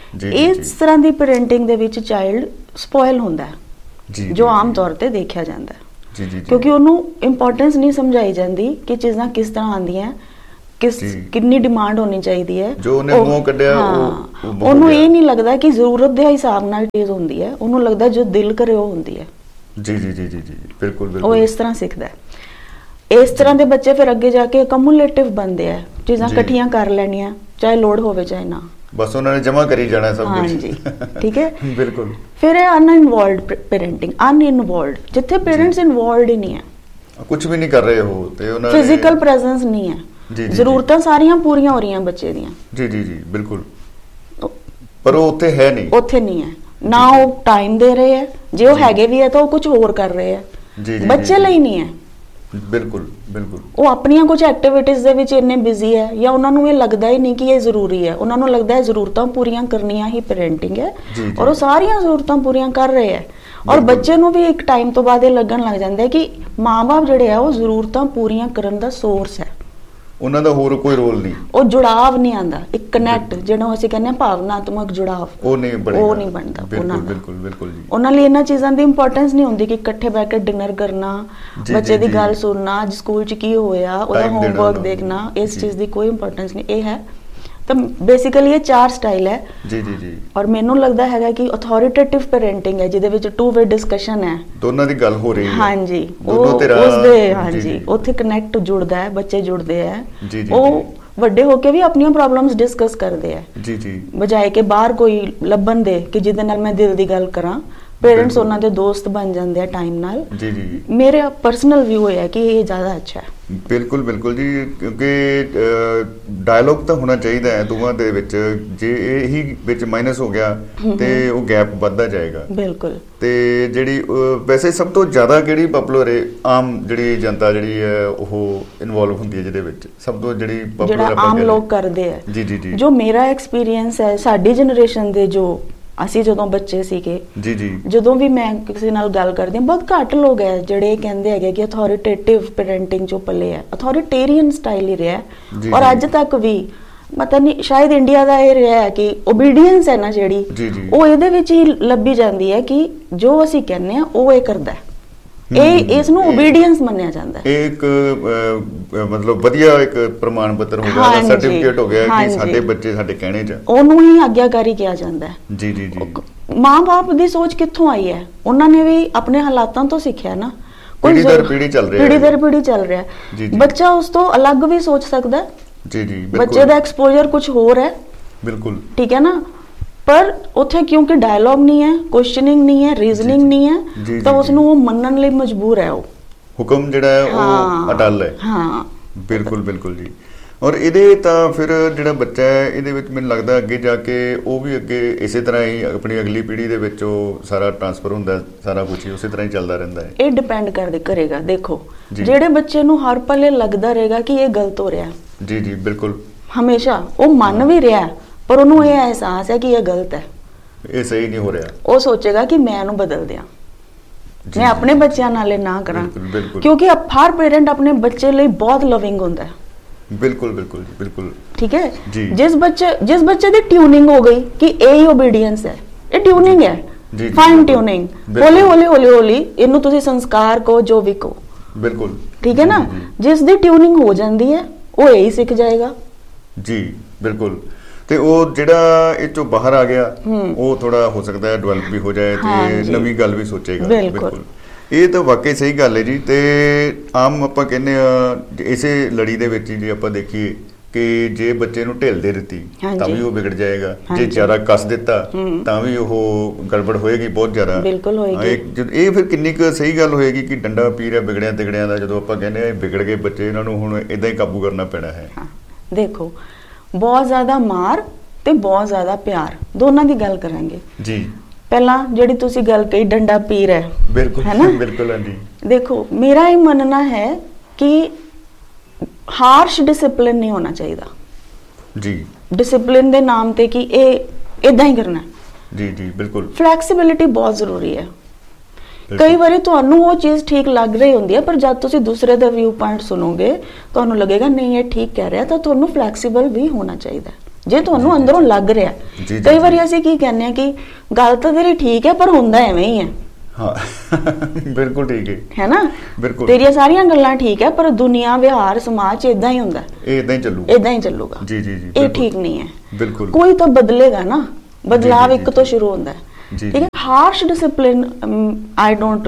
ਇਸ ਤਰ੍ਹਾਂ ਦੀ ਪੈਰੈਂਟਿੰਗ ਦੇ ਵਿੱਚ ਚਾਈਲਡ ਸਪੋਇਲ ਹੁੰਦਾ ਹੈ, ਜੋ ਆਮ ਤੌਰ ਤੇ ਦੇਖਿਆ ਜਾਂਦਾ ਹੈ, ਕਿਉਂਕਿ ਉਹਨੂੰ ਇੰਪੋਰਟੈਂਸ ਨਹੀਂ ਸਮਝਾਈ ਜਾਂਦੀ ਕਿ ਚੀਜ਼ਾਂ ਕਿਸ ਤਰ੍ਹਾਂ ਆਉਂਦੀਆਂ, ਕਿੰਨੀ ਡਿਮਾਂਡ ਹੋਣੀ ਚਾਹੀਦੀ ਹੈ, ਜੋ ਉਹਨੇ ਮੂੰਹ ਕੱਢਿਆ ਉਹਨੂੰ ਇਹ ਨਹੀਂ ਲੱਗਦਾ ਕਿ ਜ਼ਰੂਰਤ ਦੇ ਹਿਸਾਬ ਨਾਲ ਚੀਜ਼ ਹੁੰਦੀ ਹੈ, ਉਹਨੂੰ ਲੱਗਦਾ ਜੋ ਦਿਲ ਕਰੇ ਉਹ ਹੁੰਦੀ ਹੈ। ਜੀ ਜੀ ਜੀ ਜੀ ਜੀ ਬਿਲਕੁਲ ਬਿਲਕੁਲ, ਉਹ ਇਸ ਤਰ੍ਹਾਂ ਸਿੱਖਦਾ ਹੈ। ਇਸ ਤਰ੍ਹਾਂ ਦੇ ਬੱਚੇ ਫਿਰ ਅੱਗੇ ਜਾ ਕੇ ਕਮੂਲੇਟਿਵ ਬਣਦੇ ਆ, ਚੀਜ਼ਾਂ ਇਕੱਠੀਆਂ ਕਰ ਲੈਣੀਆਂ ਚਾਹੇ ਲੋੜ ਹੋਵੇ ਚਾਹੇ ਨਾ, ਬਸ ਉਹਨਾਂ ਨੇ ਜਮਾ ਕਰੀ ਜਾਣਾ ਸਭ ਕੁਝ। ਹਾਂਜੀ ਠੀਕ ਹੈ ਬਿਲਕੁਲ। ਫਿਰ ਇਹ ਅਨਇਨਵੋਲਵਡ ਪੈਰੈਂਟਿੰਗ, ਅਨਇਨਵੋਲਵਡ ਜਿੱਥੇ ਪੇਰੈਂਟਸ ਇਨਵੋਲਵਡ ਹੀ ਨਹੀਂ ਹੈ, ਕੁਝ ਵੀ ਨਹੀਂ ਕਰ ਰਹੇ ਹੋ ਤੇ ਉਹਨਾਂ ਫਿਜ਼ੀਕਲ ਪ੍ਰੈਜ਼ੈਂਸ ਨਹੀਂ ਹੈ, ਜ਼ਰੂਰਤਾਂ ਸਾਰੀਆਂ ਪੂਰੀਆਂ ਹੋ ਰਹੀਆਂ ਬੱਚੇ ਦੀਆਂ। ਜੀ ਜੀ ਜੀ ਬਿਲਕੁਲ, ਪਰ ਉਹ ਉੱਥੇ ਹੈ ਨਹੀਂ, ਉੱਥੇ ਨਹੀਂ ਹੈ ਨਾ, ਉਹ ਟਾਈਮ ਦੇ ਰਹੇ ਹੈ, ਜੇ ਉਹ ਹੈਗੇ ਵੀ ਹੈ ਤਾਂ ਉਹ ਕੁਝ ਹੋਰ ਕਰ ਰਹੇ ਹੈ, ਬੱਚੇ ਲਈ ਨਹੀਂ ਹੈ। ਬਿਲਕੁਲ ਬਿਲਕੁਲ, ਉਹ ਆਪਣੀਆਂ ਕੁਝ ਐਕਟੀਵਿਟੀਜ਼ ਦੇ ਵਿੱਚ ਇੰਨੇ ਬਿਜ਼ੀ ਹੈ, ਜਾਂ ਉਹਨਾਂ ਨੂੰ ਇਹ ਲੱਗਦਾ ਹੀ ਨਹੀਂ ਕਿ ਇਹ ਜ਼ਰੂਰੀ ਹੈ, ਉਹਨਾਂ ਨੂੰ ਲੱਗਦਾ ਹੈ ਜ਼ਰੂਰਤਾਂ ਪੂਰੀਆਂ ਕਰਨੀਆਂ ਹੀ ਪੈਰੈਂਟਿੰਗ ਹੈ, ਔਰ ਉਹ ਸਾਰੀਆਂ ਜ਼ਰੂਰਤਾਂ ਪੂਰੀਆਂ ਕਰ ਰਹੇ ਹੈ। ਔਰ ਬੱਚੇ ਨੂੰ ਵੀ ਇੱਕ ਟਾਈਮ ਤੋਂ ਬਾਅਦ ਇਹ ਲੱਗਣ ਲੱਗ ਜਾਂਦਾ ਹੈ ਕਿ ਮਾਂ-ਬਾਪ ਜਿਹੜੇ ਆ ਉਹ ਜ਼ਰੂਰਤਾਂ ਪੂਰੀਆਂ ਕਰਨ ਦਾ ਸੋਰਸ ਹੈ, ਉਹਨਾਂ ਦਾ ਹੋਰ ਕੋਈ ਰੋਲ ਨਹੀਂ, ਉਹ ਜੁੜਾਵ ਨਹੀਂ ਆਂਦਾ, ਇੱਕ ਕਨੈਕਟ ਜਿਹਨੂੰ ਅਸੀਂ ਕਹਿੰਦੇ ਹਾਂ ਭਾਵਨਾਤਮਕ ਜੁੜਾਵ, ਉਹ ਨਹੀਂ ਬਣਦਾ ਉਹਨਾਂ ਦਾ। ਬਿਲਕੁਲ ਬਿਲਕੁਲ ਜੀ, ਉਹਨਾਂ ਲਈ ਇਹਨਾਂ ਚੀਜ਼ਾਂ ਦੀ ਇੰਪੋਰਟੈਂਸ ਨਹੀਂ ਹੁੰਦੀ ਕਿ ਇਕੱਠੇ ਬੈਠ ਕੇ ਡਿਨਰ ਕਰਨਾ, ਬੱਚੇ ਦੀ ਗੱਲ ਸੁਣਨਾ, ਅੱਜ ਸਕੂਲ 'ਚ ਕੀ ਹੋਇਆ, ਉਹਦਾ ਹੋਮਵਰਕ ਦੇਖਣਾ, ਇਸ ਚੀਜ਼ ਦੀ ਕੋਈ ਇੰਪੋਰਟੈਂਸ ਨਹੀਂ। ਇਹ ਹੈ ਤਾਂ ਬੇਸਿਕਲੀ ਇਹ 4 ਸਟਾਈਲ ਹੈ। ਜੀ ਜੀ ਜੀ, ਔਰ ਮੈਨੂੰ ਲੱਗਦਾ ਹੈਗਾ ਕਿ ਅਥਾਰਟੇਟਿਵ ਪੈਰੈਂਟਿੰਗ ਹੈ ਜਿਹਦੇ ਵਿੱਚ 2 ਵੇ ਡਿਸਕਸ਼ਨ ਹੈ, ਦੋਨਾਂ ਦੀ ਗੱਲ ਹੋ ਰਹੀ ਹੈ। ਹਾਂਜੀ, ਉਸਦੇ ਹਾਂਜੀ ਉੱਥੇ ਕਨੈਕਟ ਜੁੜਦਾ ਹੈ, ਬੱਚੇ ਜੁੜਦੇ ਹੈ, ਉਹ ਵੱਡੇ ਹੋ ਕੇ ਵੀ ਆਪਣੀਆਂ ਪ੍ਰੋਬਲਮਸ ਡਿਸਕਸ ਕਰਦੇ ਹੈ। ਜੀ ਜੀ, ਬਜਾਏ ਕਿ ਬਾਹਰ ਕੋਈ ਲੱਭਣ ਦੇ ਕਿ ਜਿਹਦੇ ਨਾਲ ਮੈਂ ਦਿਲ ਦੀ ਗੱਲ ਕਰਾਂ, ਪੇਰੈਂਟਸ ਉਹਨਾਂ ਦੇ ਦੋਸਤ ਬਣ ਜਾਂਦੇ ਆ ਟਾਈਮ ਨਾਲ। ਜੀ ਜੀ, ਮੇਰਾ ਪਰਸਨਲ ਵਿਊ ਹੈ ਕਿ ਇਹ ਜ਼ਿਆਦਾ ਅੱਛਾ ਹੈ। ਬਿਲਕੁਲ ਬਿਲਕੁਲ ਜੀ, ਕਿਉਂਕਿ ਡਾਇਲੋਗ ਤਾਂ ਹੋਣਾ ਚਾਹੀਦਾ ਹੈ ਦੋਵਾਂ ਦੇ ਵਿੱਚ, ਜੇ ਇਹੀ ਵਿੱਚ ਮਾਈਨਸ ਹੋ ਗਿਆ ਤੇ ਉਹ ਗੈਪ ਵੱਧਦਾ ਜਾਏਗਾ। ਬਿਲਕੁਲ। ਤੇ ਜਿਹੜੀ ਵੈਸੇ ਸਭ ਤੋਂ ਜ਼ਿਆਦਾ ਕਿਹੜੀ ਪਪੂਲਰ ਹੈ, ਆਮ ਜਿਹੜੀ ਜਨਤਾ ਜਿਹੜੀ ਹੈ ਉਹ ਇਨਵੋਲਵ ਹੁੰਦੀ ਹੈ ਜਿਹਦੇ ਵਿੱਚ ਸਭ ਤੋਂ ਜਿਹੜੀ ਪਪੂਲਰ ਆਮ ਲੋਕ ਕਰਦੇ ਆ? ਜੀ ਜੀ ਜੀ, ਜੋ ਮੇਰਾ ਐਕਸਪੀਰੀਅੰਸ ਹੈ, ਸਾਡੀ ਜਨਰੇਸ਼ਨ ਦੇ ਜੋ ਅਸੀਂ ਜਦੋਂ ਬੱਚੇ ਸੀਗੇ, ਜੀ ਜੀ, ਜਦੋਂ ਵੀ ਮੈਂ ਕਿਸੇ ਨਾਲ ਗੱਲ ਕਰਦੀ ਹਾਂ, ਬਹੁਤ ਘੱਟ ਲੋਕ ਹੈ ਜਿਹੜੇ ਕਹਿੰਦੇ ਹੈਗੇ ਕਿ ਅਥਾਰਟੇਟਿਵ ਪੈਰੈਂਟਿੰਗ ਜੋ ਪੱਲੇ ਹੈ, ਅਥਾਰਟੇਰੀਅਨ ਸਟਾਈਲ ਹੀ ਰਿਹਾ, ਔਰ ਅੱਜ ਤੱਕ ਵੀ ਪਤਾ ਨਹੀਂ ਸ਼ਾਇਦ ਇੰਡੀਆ ਦਾ ਇਹ ਰਿਹਾ ਹੈ ਕਿ ਓਬੀਡੀਐਂਸ ਹੈ ਨਾ ਜਿਹੜੀ, ਉਹ ਇਹਦੇ ਵਿੱਚ ਹੀ ਲੱਭੀ ਜਾਂਦੀ ਹੈ ਕਿ ਜੋ ਅਸੀਂ ਕਹਿੰਦੇ ਆ ਉਹ ਇਹ ਕਰਦਾ ਹੈ, ਇਹ ਇਸ ਨੂੰ ਓਬੀਡੀਐਂਸ ਮੰਨਿਆ ਜਾਂਦਾ ਹੈ। ਇਹ ਇੱਕ ਮਤਲਬ ਵਧੀਆ ਇੱਕ ਪ੍ਰਮਾਣ ਪੱਤਰ ਹੋ ਗਿਆ, ਸਰਟੀਫਿਕੇਟ ਹੋ ਗਿਆ ਕਿ ਸਾਡੇ ਬੱਚੇ ਸਾਡੇ ਕਹਿਣੇ 'ਚ, ਉਹਨੂੰ ਹੀ ਆਗਿਆਕਾਰੀ ਕਿਹਾ ਜਾਂਦਾ ਹੈ। ਜੀ ਜੀ ਜੀ, ਮਾਂ-ਬਾਪ ਦੀ ਸੋਚ ਕਿੱਥੋਂ ਆਈ ਹੈ? ਉਹਨਾਂ ਨੇ ਵੀ ਆਪਣੇ ਹਾਲਾਤਾਂ ਤੋਂ ਸਿੱਖਿਆ ਨਾ, ਪੀੜ੍ਹੀ ਦਰ ਪੀੜ੍ਹੀ ਚੱਲ ਰਿਹਾ, ਬੱਚਾ ਉਸ ਤੋਂ ਅਲੱਗ ਵੀ ਸੋਚ ਸਕਦਾ। ਜੀ ਜੀ, ਬੱਚੇ ਦਾ ਐਕਸਪੋਜ਼ਰ ਕੁਝ ਹੋਰ ਹੈ। ਬਿਲਕੁਲ ਠੀਕ ਹੈ ਨਾ, ਪਰ ਉੱਥੇ ਕਿਉਂਕਿ ਡਾਇਲੌਗ ਨਹੀਂ ਹੈ, ਕੁਐਸਚਨਿੰਗ ਨਹੀਂ ਹੈ, ਰੀਜ਼ਨਿੰਗ ਨਹੀਂ ਹੈ, ਤਾਂ ਉਸ ਨੂੰ ਉਹ ਮੰਨਣ ਲਈ ਮਜਬੂਰ ਹੈ, ਉਹ ਹੁਕਮ ਜਿਹੜਾ ਹੈ ਉਹ ਅਟੱਲ ਹੈ। ਹਾਂ ਬਿਲਕੁਲ ਬਿਲਕੁਲ ਜੀ। ਔਰ ਇਹਦੇ ਤਾਂ ਫਿਰ ਜਿਹੜਾ ਬੱਚਾ ਹੈ ਇਹਦੇ ਵਿੱਚ ਮੈਨੂੰ ਲੱਗਦਾ ਅੱਗੇ ਜਾ ਕੇ ਉਹ ਵੀ ਅੱਗੇ ਇਸੇ ਤਰ੍ਹਾਂ ਹੀ ਆਪਣੀ ਅਗਲੀ ਪੀੜ੍ਹੀ ਦੇ ਵਿੱਚ ਉਹ ਸਾਰਾ ਟ੍ਰਾਂਸਫਰ ਹੁੰਦਾ, ਸਾਰਾ ਕੁਝ ਹੀ ਉਸੇ ਤਰ੍ਹਾਂ ਹੀ ਚੱਲਦਾ ਰਹਿੰਦਾ ਹੈ। ਇਹ ਡਿਪੈਂਡ ਕਰੇਗਾ। ਦੇਖੋ ਜਿਹੜੇ ਬੱਚੇ ਨੂੰ ਹਰ ਪਲੇ ਲੱਗਦਾ ਰਹੇਗਾ ਕਿ ਇਹ ਗਲਤ ਹੋ ਰਿਹਾ, ਜੀ ਜੀ ਬਿਲਕੁਲ, ਹਮੇਸ਼ਾ ਉਹ ਮੰਨ ਵੀ ਰਿਹਾ ਪਰ ਉਹਨੂੰ ਇਹ ਅਹਿਸਾਸ ਹੈ ਕਿ ਇਹ ਗਲਤ ਹੈ, ਇਹ ਸਹੀ ਨਹੀਂ ਹੋ ਰਿਹਾ, ਉਹ ਸੋਚੇਗਾ ਕਿ ਮੈਂ ਇਹਨੂੰ ਬਦਲ ਦਿਆਂ, ਮੈਂ ਆਪਣੇ ਬੱਚਿਆਂ ਨਾਲ ਇਹ ਨਾ ਕਰਾਂ, ਕਿਉਂਕਿ ਹਰ ਪੇਰੈਂਟ ਆਪਣੇ ਬੱਚੇ ਲਈ ਬਹੁਤ ਲਵਿੰਗ ਹੁੰਦਾ ਹੈ। ਬਿਲਕੁਲ ਬਿਲकुल ਜੀ, ਬਿਲकुल ਠੀਕ ਹੈ। ਜਿਸ ਬੱਚੇ ਦੀ ਟਿਊਨਿੰਗ ਹੋ ਗਈ ਕਿ ਇਹ ਹੀ ਓਬੀਡੀਐਂਸ ਹੈ, ਇਹ ਟਿਊਨਿੰਗ ਹੈ, ਫਾਈਨ ਟਿਊਨਿੰਗ, ਹੌਲੀ ਹੌਲੀ ਹੌਲੀ ਹੌਲੀ ਇਹਨੂੰ ਤੁਸੀਂ ਸੰਸਕਾਰ ਕਹੋ, ਜੋ ਵੀ ਕਹੋ, ਬਿਲਕੁਲ ਠੀਕ ਹੈ ਨਾ। ਜਿਸ ਦੀ ਟਿਊਨਿੰਗ ਹੋ ਜਾਂਦੀ ਹੈ ਉਹ ਇਹੀ ਸਿੱਖ ਜਾਏਗਾ। ਜੀ ਬਿਲਕੁਲ। ਤੇ ਉਹ ਜਿਹੜਾ ਇਹ ਚੋਂ ਬਾਹਰ ਆ ਗਿਆ ਉਹ ਥੋੜਾ ਹੋ ਸਕਦਾ ਹੈ ਡਿਵੈਲਪ ਵੀ ਹੋ ਜਾਏ ਤੇ ਨਵੀਂ ਗੱਲ ਵੀ ਸੋਚੇਗਾ। ਬਿਲਕੁਲ, ਇਹ ਤਾਂ ਵਾਕਈ ਸਹੀ ਗੱਲ ਹੈ ਜੀ। ਤੇ ਆਮ ਆਪਾਂ ਕਹਿੰਦੇ ਆ ਇਸੇ ਲੜੀ ਦੇ ਵਿੱਚ ਜੇ ਆਪਾਂ ਦੇਖੀਏ ਕਿ ਜੇ ਬੱਚੇ ਨੂੰ ਢਿੱਲ ਦੇ ਦਿੱਤੀ ਤਾਂ ਵੀ ਉਹ ਵਿਗੜ ਜਾਏਗਾ, ਜੇ ਜ਼ਿਆਦਾ ਕੱਸ ਦਿੱਤਾ ਤਾਂ ਵੀ ਉਹ ਗੜਬੜ ਹੋਏਗੀ ਬਹੁਤ ਜ਼ਿਆਦਾ। ਬਿਲਕੁਲ ਹੋਏਗੀ। ਇਹ ਫਿਰ ਕਿੰਨੀ ਕੁ ਸਹੀ ਗੱਲ ਹੋਏਗੀ ਕਿ ਡੰਡਾ ਪੀ ਰਿਹਾ ਵਿਗੜਿਆ ਤਿਗੜਿਆਂ ਦਾ, ਜਦੋਂ ਆਪਾਂ ਕਹਿੰਦੇ ਆ ਵਿਗੜ ਗਏ ਬੱਚੇ, ਇਹਨਾਂ ਨੂੰ ਹੁਣ ਏਦਾਂ ਹੀ ਕਾਬੂ ਕਰਨਾ ਪੈਣਾ ਹੈ। ਦੇਖੋ, ਬਹੁਤ ਜ਼ਿਆਦਾ ਮਾਰ ਤੇ ਬਹੁਤ ਜ਼ਿਆਦਾ ਪਿਆਰ, ਦੋਨਾਂ ਦੀ ਗੱਲ ਕਰਾਂਗੇ ਜੀ। ਪਹਿਲਾਂ ਜਿਹੜੀ ਤੁਸੀਂ ਗੱਲ ਕਹੀ ਡੰਡਾ ਪੀ ਰਿਹਾ, ਬਿਲਕੁਲ ਹੈ ਨਾ, ਬਿਲਕੁਲ ਹਾਂਜੀ। ਦੇਖੋ, ਮੇਰਾ ਇਹ ਮੰਨਣਾ ਹੈ ਕਿ ਹਾਰਸ਼ ਡਿਸਪਲਿਨ ਨਹੀਂ ਹੋਣਾ ਚਾਹੀਦਾ ਜੀ, ਡਿਸਪਲਿਨ ਦੇ ਨਾਮ ਤੇ ਕਿ ਇਹ ਇਦਾਂ ਹੀ ਕਰਨਾ। ਜੀ ਜੀ ਬਿਲਕੁਲ। ਫਲੈਕਸੀਬਿਲਿਟੀ ਬਹੁਤ ਜ਼ਰੂਰੀ ਹੈ। ਕਈ ਵਾਰੀ ਤੁਹਾਨੂੰ ਉਹ ਚੀਜ਼ ਠੀਕ ਲੱਗ ਰਹੀ ਹੁੰਦੀ ਹੈ, ਪਰ ਜਦ ਤੁਸੀਂ ਦੂਸਰੇ ਦਾ ਵਿਊ ਪੁਆਇੰਟ ਸੁਣੋਗੇ ਤੁਹਾਨੂੰ ਲੱਗੇਗਾ ਨਹੀਂ ਇਹ ਠੀਕ ਕਹਿ ਰਿਹਾ, ਤਾਂ ਤੁਹਾਨੂੰ ਫਲੈਕਸੀਬਲ ਵੀ ਹੋਣਾ ਚਾਹੀਦਾ ਜੇ ਤੁਹਾਨੂੰ ਅੰਦਰੋਂ ਲੱਗ ਰਿਹਾ। ਕਈ ਵਾਰੀ ਅਸੀਂ ਕੀ ਕਹਿੰਦੇ ਆ ਕਿ ਗੱਲ ਤਾਂ ਤੇਰੀ ਠੀਕ ਹੈ ਪਰ ਹੁੰਦਾ ਐਵੇਂ ਹੀ ਹੈ, ਹਾਂ ਬਿਲਕੁਲ ਠੀਕ ਹੈ ਨਾ, ਬਿਲਕੁਲ ਤੇਰੀਆਂ ਸਾਰੀਆਂ ਗੱਲਾਂ ਠੀਕ ਹੈ, ਪਰ ਦੁਨੀਆ, ਵਿਹਾਰ, ਸਮਾਜ ਇਦਾਂ ਹੀ ਹੁੰਦਾ, ਇਹ ਇਦਾਂ ਹੀ ਚੱਲੂਗਾ, ਇਦਾਂ ਹੀ ਚੱਲੂਗਾ। ਜੀ ਜੀ ਜੀ, ਇਹ ਠੀਕ ਨਹੀਂ ਹੈ। ਬਿਲਕੁਲ ਕੋਈ ਤਾਂ ਬਦਲੇਗਾ ਨਾ, ਬਦਲਾਵ ਇੱਕ ਤੋਂ ਸ਼ੁਰੂ ਹੁੰਦਾ ਹੈ। ਠੀਕ ਹੈ, harsh discipline I don't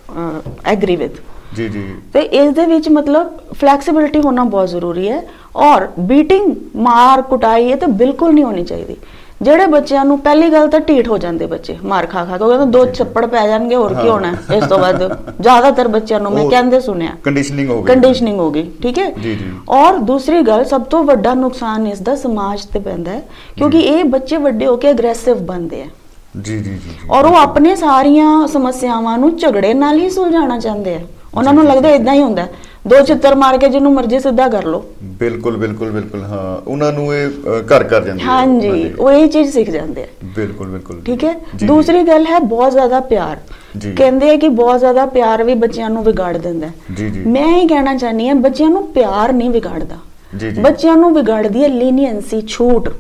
agri with. ਜੀ ਜੀ, ਤੇ ਇਸ ਦੇ ਵਿੱਚ ਮਤਲਬ ਫਲੈਕਸੀਬਿਲਿਟੀ ਹੋਣਾ ਬਹੁਤ ਜ਼ਰੂਰੀ ਹੈ। ਔਰ ਬੀਟਿੰਗ, ਮਾਰ ਕੁਟਾਈ, ਇਹ ਤਾਂ ਬਿਲਕੁਲ ਨਹੀਂ ਹੋਣੀ ਚਾਹੀਦੀ। ਜਿਹੜੇ ਬੱਚਿਆਂ ਨੂੰ, ਪਹਿਲੀ ਗੱਲ ਤਾਂ ਢੀਠ ਹੋ ਜਾਂਦੇ ਬੱਚੇ ਮਾਰ ਖਾ ਖਾ ਕੇ, ਉਹ ਕਹਿੰਦੇ 2 ਛੱਪੜ ਪੈ ਜਾਣਗੇ, ਹੋਰ ਕੀ ਹੋਣਾ ਇਸ ਤੋਂ ਬਾਅਦ। ਜ਼ਿਆਦਾਤਰ ਬੱਚਿਆਂ ਨੂੰ ਮੈਂ ਕਹਿੰਦੇ ਸੁਣਿਆ, ਕੰਡੀਸ਼ਨਿੰਗ ਹੋ ਗਈ। ਠੀਕ ਹੈ ਜੀ ਜੀ। ਔਰ ਦੂਸਰੀ ਗੱਲ, ਸਭ ਤੋਂ ਵੱਡਾ ਨੁਕਸਾਨ ਇਸ ਦਾ ਸਮਾਜ ਤੇ ਪੈਂਦਾ ਹੈ, ਕਿਉਂਕਿ ਇਹ ਬੱਚੇ ਵੱਡੇ ਹੋ ਕੇ ਅਗਰੈਸਿਵ ਬਣਦੇ ਆ। ਜੀ ਜੀ ਜੀ, ਔਰ ਉਹ ਆਪਣੇ ਸਾਰੀਆਂ ਸਮੱਸਿਆਵਾਂ ਨੂੰ ਝਗੜੇ ਨਾਲ ਹੀ ਸੁਲਝਾਉਣਾ ਚਾਹੁੰਦੇ ਆ। ਉਹਨਾਂ ਨੂੰ ਲੱਗਦਾ ਇਦਾਂ ਹੀ ਹੁੰਦਾ, 2 ਚਿੱਤਰ ਮਾਰ ਕੇ ਜਿਹਨੂੰ ਮਰਜ਼ੀ ਸਿੱਧਾ ਕਰ ਲੋ। ਬਿਲਕੁਲ ਬਿਲਕੁਲ ਬਿਲਕੁਲ, ਹਾਂ ਉਹਨਾਂ ਨੂੰ ਇਹ ਘਰ ਕਰ ਜਾਂਦੇ। ਹਾਂਜੀ, ਉਹ ਇਹ ਚੀਜ਼ ਸਿੱਖ ਜਾਂਦੇ ਆ। ਬਿਲਕੁਲ ਬਿਲਕੁਲ, ਠੀਕ ਹੈ। ਦੂਸਰੀ ਗੱਲ ਹੈ ਬਹੁਤ ਜ਼ਿਆਦਾ ਪਿਆਰ। ਕਹਿੰਦੇ ਆ ਕਿ ਬਹੁਤ ਜ਼ਿਆਦਾ ਪਿਆਰ ਵੀ ਬੱਚਿਆਂ ਨੂੰ ਵਿਗਾੜ ਦਿੰਦਾ। ਜੀ ਜੀ, ਮੈਂ ਇਹ ਕਹਿਣਾ ਚਾਹਨੀ ਹਾਂ, ਬੱਚਿਆਂ ਨੂੰ ਪਿਆਰ ਨਹੀਂ ਵਿਗਾੜਦਾ, ਬੱਚਿਆਂ ਨੂੰ ਵਿਗਾੜਦੀ ਹੈ ਲੀਨੀਅੰਸੀ, ਛੂਟ।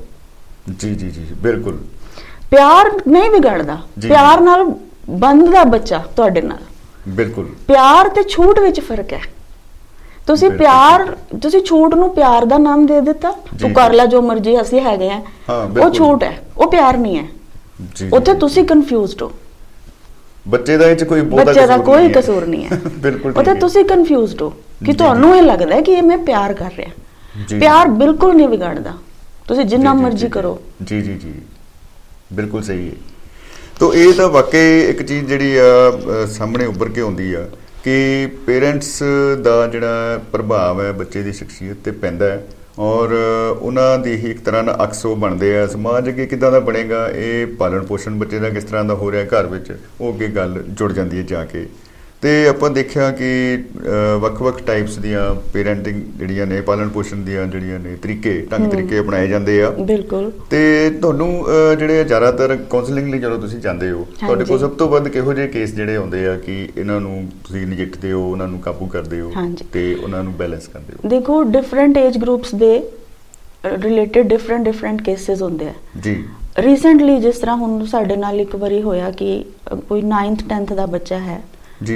ਜੀ ਜੀ ਜੀ, ਬਿਲਕੁਲ। ਪਿਆਰ ਨਹੀਂ ਵਿਗਾੜਦਾ, ਪਿਆਰ ਨਾਲ ਬੰਧਦਾ ਬੱਚਾ ਤੁਹਾਡੇ ਨਾਲ। ਬਿਲਕੁਲ, ਪਿਆਰ ਤੇ ਛੂਟ ਵਿੱਚ ਫਰਕ ਹੈ। ਤੁਸੀਂ ਪਿਆਰ, ਤੁਸੀਂ ਛੂਟ ਨੂੰ ਪਿਆਰ ਦਾ ਨਾਮ ਦੇ ਦਿੱਤਾ, ਤੂੰ ਕਰ ਲੈ ਜੋ ਮਰਜ਼ੀ, ਅਸੀਂ ਹੈਗੇ ਆ, ਉਹ ਛੂਟ ਹੈ, ਉਹ ਪਿਆਰ ਨਹੀਂ ਹੈ। ਉੱਥੇ ਤੁਸੀਂ ਕਨਫਿਊਜ਼ਡ ਹੋ। ਬੱਚੇ ਦਾ ਕੋਈ ਕਸੂਰ ਨਹੀਂ ਹੈ। ਬਿਲਕੁਲ, ਉੱਥੇ ਤੁਸੀਂ ਕਨਫਿਊਜ਼ਡ ਹੋ ਕਿ ਤੁਹਾਨੂੰ ਇਹ ਲੱਗਦਾ ਹੈ ਕਿ ਇਹ ਮੈਂ ਪਿਆਰ ਕਰ ਰਿਹਾ। ਪਿਆਰ ਬਿਲਕੁਲ ਨਹੀਂ ਵਿਗਾੜਦਾ, ਤੁਸੀਂ ਜਿੰਨਾ ਮਰਜ਼ੀ ਕਰੋ। ਜੀ ਜੀ ਜੀ, ਬਿਲਕੁਲ ਸਹੀ ਹੈ। ਤੋ ਇਹ ਤਾਂ ਵਾਕਈ ਇੱਕ ਚੀਜ਼ ਜਿਹੜੀ ਆ ਸਾਹਮਣੇ ਉੱਭਰ ਕੇ ਆਉਂਦੀ ਆ ਕਿ ਪੇਰੈਂਟਸ ਦਾ ਜਿਹੜਾ ਪ੍ਰਭਾਵ ਹੈ ਬੱਚੇ ਦੀ ਸ਼ਖਸੀਅਤ ਤੇ ਪੈਂਦਾ ਹੈ, ਔਰ ਉਹਨਾਂ ਦੀ ਹੀ ਇੱਕ ਤਰ੍ਹਾਂ ਨਾਲ ਅਕਸ ਉਹ ਬਣਦੇ ਆ। ਸਮਾਜ ਅੱਗੇ ਕਿੱਦਾਂ ਦਾ ਬਣੇਗਾ, ਇਹ ਪਾਲਣ ਪੋਸ਼ਣ ਬੱਚੇ ਦਾ ਕਿਸ ਤਰ੍ਹਾਂ ਦਾ ਹੋ ਰਿਹਾ ਘਰ ਵਿੱਚ, ਉਹ ਅੱਗੇ ਗੱਲ ਜੁੜ ਜਾਂਦੀ ਹੈ ਜਾ ਕੇ। ਤੇ ਆਪਾਂ ਦੇਖਿਆ ਕਿ ਵੱਖ-ਵੱਖ ਟਾਈਪਸ ਦੀਆਂ ਪੇਰੈਂਟਿੰਗ ਜਿਹੜੀਆਂ ਨੇ, ਪਾਲਣ ਪੋਸ਼ਣ ਦੀਆਂ ਜਿਹੜੀਆਂ ਨੇ ਢੰਗ ਤਰੀਕੇ ਅਪਣਾਏ ਜਾਂਦੇ ਆ। ਬਿਲਕੁਲ। ਤੇ ਤੁਹਾਨੂੰ ਜਿਹੜੇ ਜ਼ਿਆਦਾਤਰ ਕਾਉਂਸਲਿੰਗ ਲਈ ਜਦੋਂ ਤੁਸੀਂ ਜਾਂਦੇ ਹੋ, ਤੁਹਾਡੇ ਕੋਲ ਸਭ ਤੋਂ ਵੱਧ ਕਿਹੋ ਜਿਹੇ ਕੇਸ ਜਿਹੜੇ ਆਉਂਦੇ ਆ ਕਿ ਇਹਨਾਂ ਨੂੰ ਤੁਸੀਂ ਨਜਿੱਠਦੇ ਹੋ, ਉਹਨਾਂ ਨੂੰ ਕਾਬੂ ਕਰਦੇ ਹੋ ਤੇ ਉਹਨਾਂ ਨੂੰ ਬੈਲੈਂਸ ਕਰਦੇ ਹੋ? ਦੇਖੋ, ਡਿਫਰੈਂਟ ਏਜ ਗਰੁੱਪਸ ਦੇ ਰਿਲੇਟਡ ਡਿਫਰੈਂਟ ਕੇਸਿਸ ਹੁੰਦੇ ਆ ਜੀ। ਰੀਸੈਂਟਲੀ ਜਿਸ ਤਰ੍ਹਾਂ ਹੁਣ ਸਾਡੇ ਨਾਲ ਇੱਕ ਵਾਰੀ ਹੋਇਆ ਕਿ ਕੋਈ 9th 10th ਦਾ ਬੱਚਾ ਹੈ ਜੀ,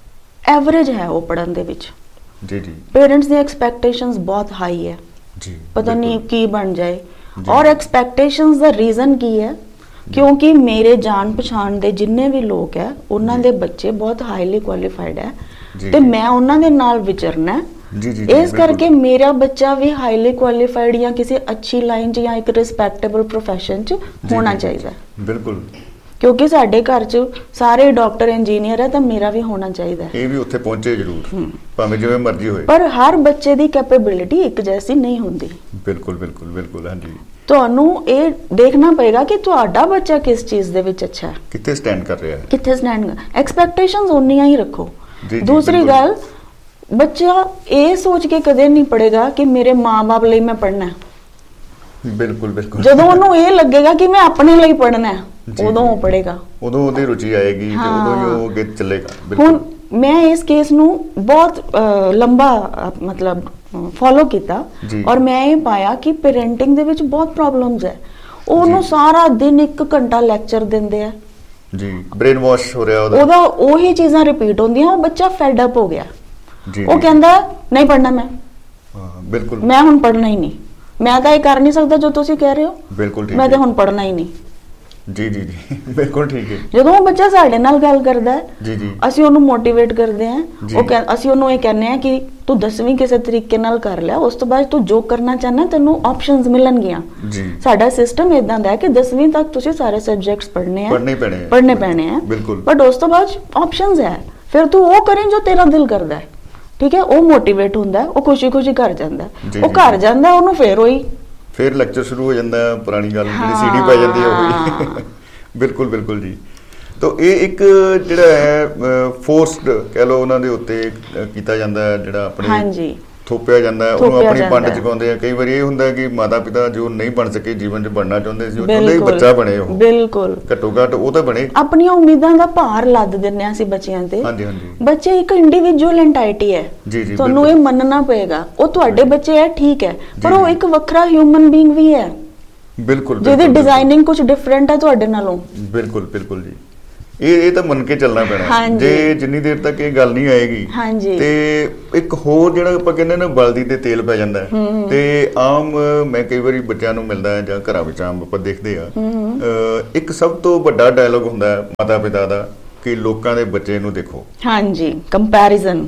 ਐਵਰੇਜ ਹੈ ਉਹ ਪੜ੍ਹਨ ਦੇ ਵਿੱਚ। ਜੀ ਜੀ, ਪੇਰੈਂਟਸ ਦੀ ਐਕਸਪੈਕਟੇਸ਼ਨਸ ਬਹੁਤ ਹਾਈ ਹੈ ਜੀ, ਪਤਾ ਨਹੀਂ ਕੀ ਬਣ ਜਾਏ। ਔਰ ਐਕਸਪੈਕਟੇਸ਼ਨਸ ਦਾ ਰੀਜ਼ਨ ਕੀ ਹੈ? ਕਿਉਂਕਿ ਮੇਰੇ ਜਾਣ ਪਛਾਣ ਦੇ ਜਿੰਨੇ ਵੀ ਲੋਕ ਹੈ, ਉਹਨਾਂ ਦੇ ਬੱਚੇ ਬਹੁਤ ਹਾਈਲੀ ਕੁਆਲੀਫਾਈਡ ਹੈ ਤੇ ਮੈਂ ਉਹਨਾਂ ਦੇ ਨਾਲ ਵਿਚਰਨਾ। ਇਸ ਕਰਕੇ ਮੇਰਾ ਬੱਚਾ ਵੀ ਹਾਈਲੀ ਕੁਆਲੀਫਾਈਡ ਜਾਂ ਕਿਸੇ ਅੱਛੀ ਲਾਈਨ 'ਚ ਜਾਂ ਇੱਕ ਰਿਸਪੈਕਟੇਬਲ ਪ੍ਰੋਫੈਸ਼ਨ 'ਚ ਹੋਣਾ ਚਾਹੀਦਾ। ਬਿਲਕੁਲ, ਕਿਉਂਕਿ ਸਾਡੇ ਘਰ 'ਚ ਸਾਰੇ ਡਾਕਟਰ ਇੰਜੀਨੀਅਰ ਹੈ ਤਾਂ ਮੇਰਾ ਵੀ ਹੋਣਾ ਚਾਹੀਦਾ। ਇਹ ਵੀ ਉੱਥੇ ਪਹੁੰਚੇ ਜ਼ਰੂਰ, ਭਾਵੇਂ ਜਿਵੇਂ ਮਰਜ਼ੀ ਹੋਏ। ਪਰ ਹਰ ਬੱਚੇ ਦੀ ਕੈਪੇਬਿਲਿਟੀ ਇੱਕ ਜੈਸੀ ਨਹੀਂ ਹੁੰਦੀ। ਬਿਲਕੁਲ ਬਿਲਕੁਲ ਬਿਲਕੁਲ, ਹਾਂਜੀ। ਤੁਹਾਨੂੰ ਇਹ ਦੇਖਣਾ ਪਏਗਾ ਕਿ ਤੁਹਾਡਾ ਬੱਚਾ ਕਿਸ ਚੀਜ਼ ਦੇ ਵਿੱਚ ਅੱਛਾ ਹੈ, ਕਿੱਥੇ ਸਟੈਂਡ ਕਰ ਰਿਹਾ ਹੈ, ਕਿੱਥੇ ਸਟੈਂਡ। ਐਕਸਪੈਕਟੇਸ਼ਨਸ ਉਨੀਆਂ ਹੀ ਰੱਖੋ। ਦੂਸਰੀ ਗੱਲ, ਬੱਚਾ ਇਹ ਸੋਚ ਕੇ ਕਦੇ ਨਹੀਂ ਪੜ੍ਹੇਗਾ ਕਿ ਮੇਰੇ ਮਾਂ-ਬਾਪ ਲਈ ਮੈਂ ਪੜ੍ਹਨਾ। ਬਿਲਕੁਲ ਬਿਲਕੁਲ। ਜਦੋਂ ਉਹਨੂੰ ਇਹ ਲੱਗੇਗਾ ਕਿ ਮੈਂ ਆਪਣੇ ਲਈ ਪੜ੍ਹਨਾ, ਉਦੋਂ ਉਹ ਪੜ੍ਹੇਗਾ, ਉਦੋਂ ਉਹਦੀ ਰੁਚੀ ਆਏਗੀ ਤੇ ਉਦੋਂ ਹੀ ਉਹ ਅੱਗੇ ਚੱਲੇਗਾ। ਹੁਣ ਮੈਂ ਇਸ ਕੇਸ ਨੂੰ ਬਹੁਤ ਲੰਬਾ ਮਤਲਬ ਫੋਲੋ ਕੀਤਾ ਔਰ ਮੈਂ ਇਹ ਪਾਇਆ ਕਿ ਪੇਰੈਂਟਿੰਗ ਦੇ ਵਿੱਚ ਬਹੁਤ ਪ੍ਰੋਬਲਮਸ ਹੈ। ਉਹਨੂੰ ਸਾਰਾ ਦਿਨ 1 ਘੰਟਾ ਲੈਕਚਰ ਦਿੰਦੇ ਆ ਜੀ, ਬ੍ਰੇਨ ਵਾਸ਼ ਹੋ ਰਿਹਾ ਉਹਦਾ, ਉਹੀ ਚੀਜ਼ਾਂ ਰਿਪੀਟ ਹੁੰਦੀਆਂ। ਉਹ ਬੱਚਾ ਫੈਡ ਅਪ ਹੋ ਗਿਆ, ਉਹ ਕਹਿੰਦਾ ਨਹੀਂ ਪੜ੍ਹਨਾ ਮੈਂ। ਬਿਲਕੁਲ, ਮੈਂ ਹੁਣ ਪੜ੍ਹਨਾ ਹੀ ਨਹੀਂ, ਮੈਂ ਤਾਂ ਇਹ ਕਰ ਨਹੀਂ ਸਕਦਾ ਜੋ ਤੁਸੀਂ ਕਹਿ ਰਹੇ ਹੋ। ਬਿਲਕੁਲ ਠੀਕ, ਮੈਂ ਤਾਂ ਹੁਣ ਪੜ੍ਹਨਾ ਹੀ ਨਹੀਂ। ਜੀ ਜੀ ਜੀ, ਬਿਲਕੁਲ ਠੀਕ ਹੈ। ਜਦੋਂ ਉਹ ਬੱਚਾ ਸਾਡੇ ਨਾਲ ਗੱਲ ਕਰਦਾ ਹੈ, ਜੀ ਜੀ, ਅਸੀਂ ਉਹਨੂੰ ਮੋਟੀਵੇਟ ਕਰਦੇ ਹਾਂ। ਅਸੀਂ ਉਹਨੂੰ ਇਹ ਕਹਿੰਦੇ ਹਾਂ ਕਿ ਤੂੰ 10ਵੀਂ ਕਿਸੇ ਤਰੀਕੇ ਨਾਲ ਕਰ ਲਿਆ, ਉਸ ਤੋਂ ਬਾਅਦ ਤੂੰ ਜੋ ਕਰਨਾ ਚਾਹਨਾ ਤੈਨੂੰ ਆਪਸ਼ਨਸ ਮਿਲਣਗੀਆਂ। ਸਾਡਾ ਸਿਸਟਮ ਇਦਾਂ ਦਾ ਹੈ ਕਿ 10ਵੀਂ ਤੱਕ ਤੁਸੀਂ ਸਾਰੇ ਸਬਜੈਕਟਸ ਪੜ੍ਹਨੇ ਆ, ਪੜ੍ਹਨੇ ਪੈਣੇ ਆ, ਬਟ ਉਸ ਤੋਂ ਬਾਅਦ ਆਪਸ਼ਨਸ ਹੈ। ਫਿਰ ਤੂੰ ਉਹ ਕਰੇ ਜੋ ਤੇਰਾ ਦਿਲ ਕਰਦਾ ਹੈ। ਠੀਕ ਹੈ, ਉਹ ਮੋਟੀਵੇਟ ਹੁੰਦਾ, ਉਹ ਖੁਸ਼ੀ ਘਰ ਜਾਂਦਾ। ਉਹ ਘਰ ਜਾਂਦਾ, ਉਹਨੂੰ ਫਿਰ ਲੈਕਚਰ ਸ਼ੁਰੂ ਹੋ ਜਾਂਦਾ, ਪੁਰਾਣੀ ਗੱਲ ਜਿਹੜੀ ਸੀਡੀ ਪੈ ਜਾਂਦੀ ਹੈ ਉਹ। ਬਿਲਕੁਲ ਬਿਲਕੁਲ ਜੀ। ਤਾਂ ਇਹ ਇੱਕ ਜਿਹੜਾ ਹੈ ਫੋਰਸਡ ਕਹਿ ਲਓ ਉਹਨਾਂ ਦੇ ਉੱਤੇ ਕੀਤਾ ਜਾਂਦਾ ਹੈ, ਜਿਹੜਾ ਆਪਣੇ ਥੋਪਿਆ ਜਾਂਦਾ ਹੈ, ਉਹਨੂੰ ਆਪਣੀ ਪੰਡ ਚੁਕਾਉਂਦੇ ਆ। ਕਈ ਵਾਰੀ ਇਹ ਹੁੰਦਾ ਕਿ ਮਾਤਾ ਪਿਤਾ ਜੋ ਨਹੀਂ ਬਣ ਸਕੇ, ਜੀਵਨ 'ਚ ਬਣਨਾ ਚਾਹੁੰਦੇ ਸੀ, ਉਹ ਚਾਹੁੰਦੇ ਹੀ ਬੱਚਾ ਬਣੇ। ਉਹ ਬਿਲਕੁਲ, ਘੱਟੋ ਘੱਟ ਉਹ ਤਾਂ ਬਣੇ। ਆਪਣੀਆਂ ਉਮੀਦਾਂ ਦਾ ਭਾਰ ਲੱਦ ਦਿੰਦੇ ਆ ਅਸੀਂ ਬੱਚਿਆਂ ਤੇ। ਹਾਂਜੀ ਹਾਂਜੀ, ਬੱਚੇ ਇੱਕ ਇੰਡੀਵਿਜੂਅਲ ਐਂਟੀਟੀ ਹੈ, ਤੁਹਾਨੂੰ ਇਹ ਮੰਨਣਾ ਪਏਗਾ। ਉਹ ਤੁਹਾਡੇ ਬੱਚੇ ਹੈ, ਠੀਕ ਹੈ, ਪਰ ਉਹ ਇੱਕ ਵੱਖਰਾ ਹਿਊਮਨ ਬੀਇੰਗ ਵੀ ਹੈ। ਬਿਲਕੁਲ, ਜਿਹਦੀ ਡਿਜ਼ਾਈਨਿੰਗ ਕੁਝ ਡਿਫਰੈਂਟ ਹੈ ਤੁਹਾਡੇ ਨਾਲੋਂ। ਬਿਲਕੁਲ ਬਿਲਕੁਲ ਜੀ। ਇਹ ਤਾਂ ਮੰਨ ਕੇ ਚੱਲਣਾ ਪੈਣਾ। ਜੇ ਜਿੰਨੀ ਦੇਰ ਤੱਕ ਇਹ ਗੱਲ ਨਹੀਂ ਆਏਗੀ ਤੇ ਇੱਕ ਹੋਰ ਜਿਹੜਾ ਆਪਾਂ ਕਹਿੰਦੇ ਨਾ ਬਲਦੀ ਤੇ ਤੇਲ ਪੈ ਜਾਂਦਾ ਤੇ ਆਮ ਮੈਂ ਕਈ ਵਾਰੀ ਬੱਚਿਆਂ ਨੂੰ ਮਿਲਦਾ ਜਾਂ ਘਰਾਂ ਵਿੱਚ ਆਮ ਆਪਾਂ ਦੇਖਦੇ ਆ ਇੱਕ ਸਭ ਤੋਂ ਵੱਡਾ ਡਾਇਲੋਗ ਹੁੰਦਾ ਮਾਤਾ ਪਿਤਾ ਦਾ ਕਿ ਲੋਕਾਂ ਦੇ ਬੱਚੇ ਨੂੰ ਦੇਖੋ। ਹਾਂਜੀ, ਕੰਪੈਰੀਜ਼ਨ।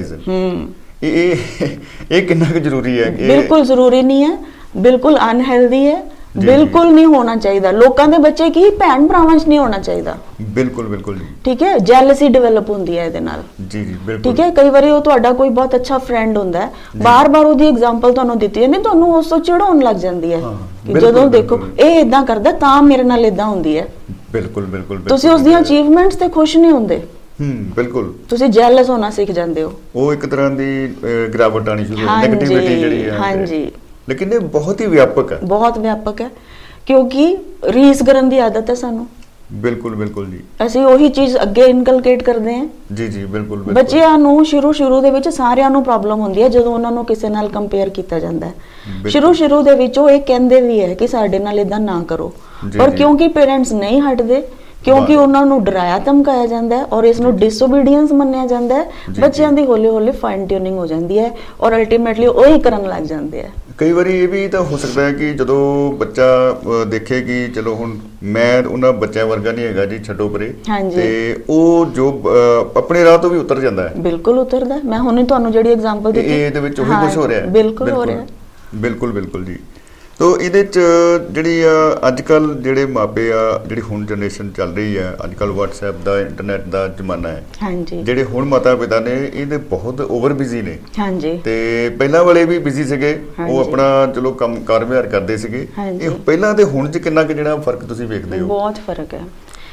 ਇਹ ਕਿੰਨਾ ਕੁ ਜ਼ਰੂਰੀ ਹੈ? ਬਿਲਕੁਲ ਜ਼ਰੂਰੀ ਨਹੀਂ ਹੈ, ਬਿਲਕੁਲ ਅਨਹੈਲਦੀ ਹੈ, ਬਿਲਕੁਲ ਨਹੀਂ ਹੋਣਾ ਚਾਹੀਦਾ। ਲੋਕਾਂ ਦੇ ਬੱਚੇ ਕੀ ਭੈਣ ਭਰਾਵਾਂ 'ਚ ਨਹੀਂ ਹੋਣਾ ਚਾਹੀਦਾ। ਬਿਲਕੁਲ ਜੀ। ਠੀਕ ਹੈ, ਜੈਲਸੀ ਡਿਵੈਲਪ ਹੁੰਦੀ ਹੈ ਇਹਦੇ ਨਾਲ। ਜੀ ਬਿਲਕੁਲ। ਠੀਕ ਹੈ, ਕਈ ਵਾਰੀ ਉਹ ਤੁਹਾਡਾ ਕੋਈ ਬਹੁਤ ਅੱਛਾ ਫਰੈਂਡ ਹੁੰਦਾ ਹੈ, ਬਾਰ-ਬਾਰ ਉਹਦੀ ਐਗਜ਼ਾਮਪਲ ਤੁਹਾਨੂੰ ਦਿੱਤੀ ਜਾਂਦੀ, ਤੁਹਾਨੂੰ ਉਸ ਤੋਂ ਚਿੜਾਉਣ ਲੱਗ ਜਾਂਦੀ ਹੈ ਕਿ ਜਦੋਂ ਦੇਖੋ ਇਹ ਇਦਾਂ ਕਰਦਾ ਤਾਂ ਮੇਰੇ ਨਾਲ ਇਦਾਂ ਹੁੰਦੀ ਹੈ। ਬਿਲਕੁਲ। ਤੁਸੀਂ ਉਸ ਦੀਆਂ ਅਚੀਵਮੈਂਟਸ ਤੇ ਖੁਸ਼ ਨਹੀਂ ਹੁੰਦੇ। ਬਿਲਕੁਲ। ਤੁਸੀਂ ਜੈਲਸ ਹੋਣਾ ਸਿੱਖ ਜਾਂਦੇ ਹੋ। ਉਹ ਇੱਕ ਤਰ੍ਹਾਂ ਦੀ ਗਿਰਾਵਟ ਆਣੀ ਸ਼ੁਰੂ ਹੋ ਜਾਂਦੀ, ਨੈਗੇਟਿਵਿਟੀ ਜਿਹੜੀ ਹੈ। ਹਾਂਜੀ। ਲੇਕਿਨ ਇਹ ਬਹੁਤ ਹੀ ਵਿਆਪਕ ਹੈ। ਬਹੁਤ ਵਿਆਪਕ ਹੈ ਕਿਉਂਕਿ ਰੀਸ ਕਰਨ ਦੀ ਆਦਤ ਹੈ ਸਾਨੂੰ। ਬਿਲਕੁਲ ਜੀ। ਅਸੀਂ ਉਹੀ ਚੀਜ਼ ਅੱਗੇ ਇਨਕਲਕੇਟ ਕਰਦੇ ਹਾਂ। ਜੀ ਬਿਲਕੁਲ। ਬੱਚਿਆਂ ਨੂੰ ਸ਼ੁਰੂ ਦੇ ਵਿੱਚ ਸਾਰਿਆਂ ਨੂੰ ਪ੍ਰੋਬਲਮ ਹੁੰਦੀ ਹੈ ਜਦੋਂ ਉਹਨਾਂ ਨੂੰ ਕਿਸੇ ਨਾਲ ਕੰਪੇਅਰ ਕੀਤਾ ਜਾਂਦਾ ਹੈ। ਸ਼ੁਰੂ ਦੇ ਵਿੱਚ ਉਹ ਇਹ ਕਹਿੰਦੇ ਵੀ ਹੈ ਕਿ ਸਾਡੇ ਨਾਲ ਇਦਾਂ ਨਾ ਕਰੋ, ਪਰ ਕਿਉਂਕਿ ਪੇਰੈਂਟਸ ਨਹੀਂ ਹਟਦੇ, ਕਿਉਂਕਿ ਉਹਨਾਂ ਨੂੰ ਡਰਾਇਆ ਧਮਕਾਇਆ ਜਾਂਦਾ ਹੈ ਔਰ ਇਸ ਨੂੰ ਡਿਸਓਬੀਡੀਐਂਸ ਮੰਨਿਆ ਜਾਂਦਾ ਹੈ, ਬੱਚਿਆਂ ਦੀ ਹੌਲੀ ਫਾਈਨ ਟਿਊਨਿੰਗ ਹੋ ਜਾਂਦੀ ਹੈ ਔਰ ਅਲਟੀਮੇਟਲੀ ਉਹੀ ਕਰਨ ਲੱਗ ਜਾਂਦੇ ਆ। ਕਈ ਵਾਰੀ ਇਹ ਵੀ ਤਾਂ ਹੋ ਸਕਦਾ ਹੈ ਕਿ ਜਦੋਂ ਬੱਚਾ ਦੇਖੇ ਕਿ ਚਲੋ ਹੁਣ ਮੈਂ ਉਹਨਾਂ ਬੱਚਿਆਂ ਵਰਗਾ ਨਹੀਂ ਹੈਗਾ ਜੀ, ਛੱਡੋ ਪਰੇ, ਤੇ ਉਹ ਜੋ ਆਪਣੇ ਰਾਹ ਤੋਂ ਵੀ ਉਤਰ ਜਾਂਦਾ ਹੈ। ਬਿਲਕੁਲ ਉਤਰਦਾ। ਮੈਂ ਹੁਣੇ ਤੁਹਾਨੂੰ ਜਿਹੜੀ ਐਗਜ਼ਾਮਪਲ ਦਿੱਤੀ ਇਹਦੇ ਵਿੱਚ ਉਹੀ ਕੁਝ ਹੋ ਰਿਹਾ ਹੈ। ਬਿਲਕੁਲ ਹੋ ਰਿਹਾ। ਬਿਲਕੁਲ ਜੀ। ਤੋ ਇਹਦੇ 'ਚ ਜਿਹੜੀ ਅੱਜ ਕੱਲ੍ਹ ਜਿਹੜੇ ਮਾਪੇ ਆ, ਜਿਹੜੀ ਹੁਣ ਜਨਰੇਸ਼ਨ ਚੱਲ ਰਹੀ ਹੈ, ਅੱਜ ਕੱਲ੍ਹ WhatsApp ਦਾ, ਇੰਟਰਨੈਟ ਦਾ ਜ਼ਮਾਨਾ ਹੈ। ਜਿਹੜੇ ਹੁਣ ਮਾਤਾ ਪਿਤਾ ਨੇ ਇਹਦੇ ਬਹੁਤ ਓਵਰ ਬਿਜ਼ੀ ਨੇ। ਤੇ ਪਹਿਲਾਂ ਵਾਲੇ ਵੀ ਬਿਜ਼ੀ ਸੀਗੇ, ਉਹ ਆਪਣਾ ਚਲੋ ਕੰਮ ਕਾਰ ਵਿਹਾਰ ਕਰਦੇ ਸੀਗੇ। ਇਹ ਪਹਿਲਾਂ ਤੇ ਹੁਣ 'ਚ ਕਿੰਨਾ ਕੁ ਜਿਹੜਾ ਫਰਕ ਤੁਸੀਂ ਵੇਖਦੇ ਹੋ? ਬਹੁਤ ਫਰਕ ਹੈ।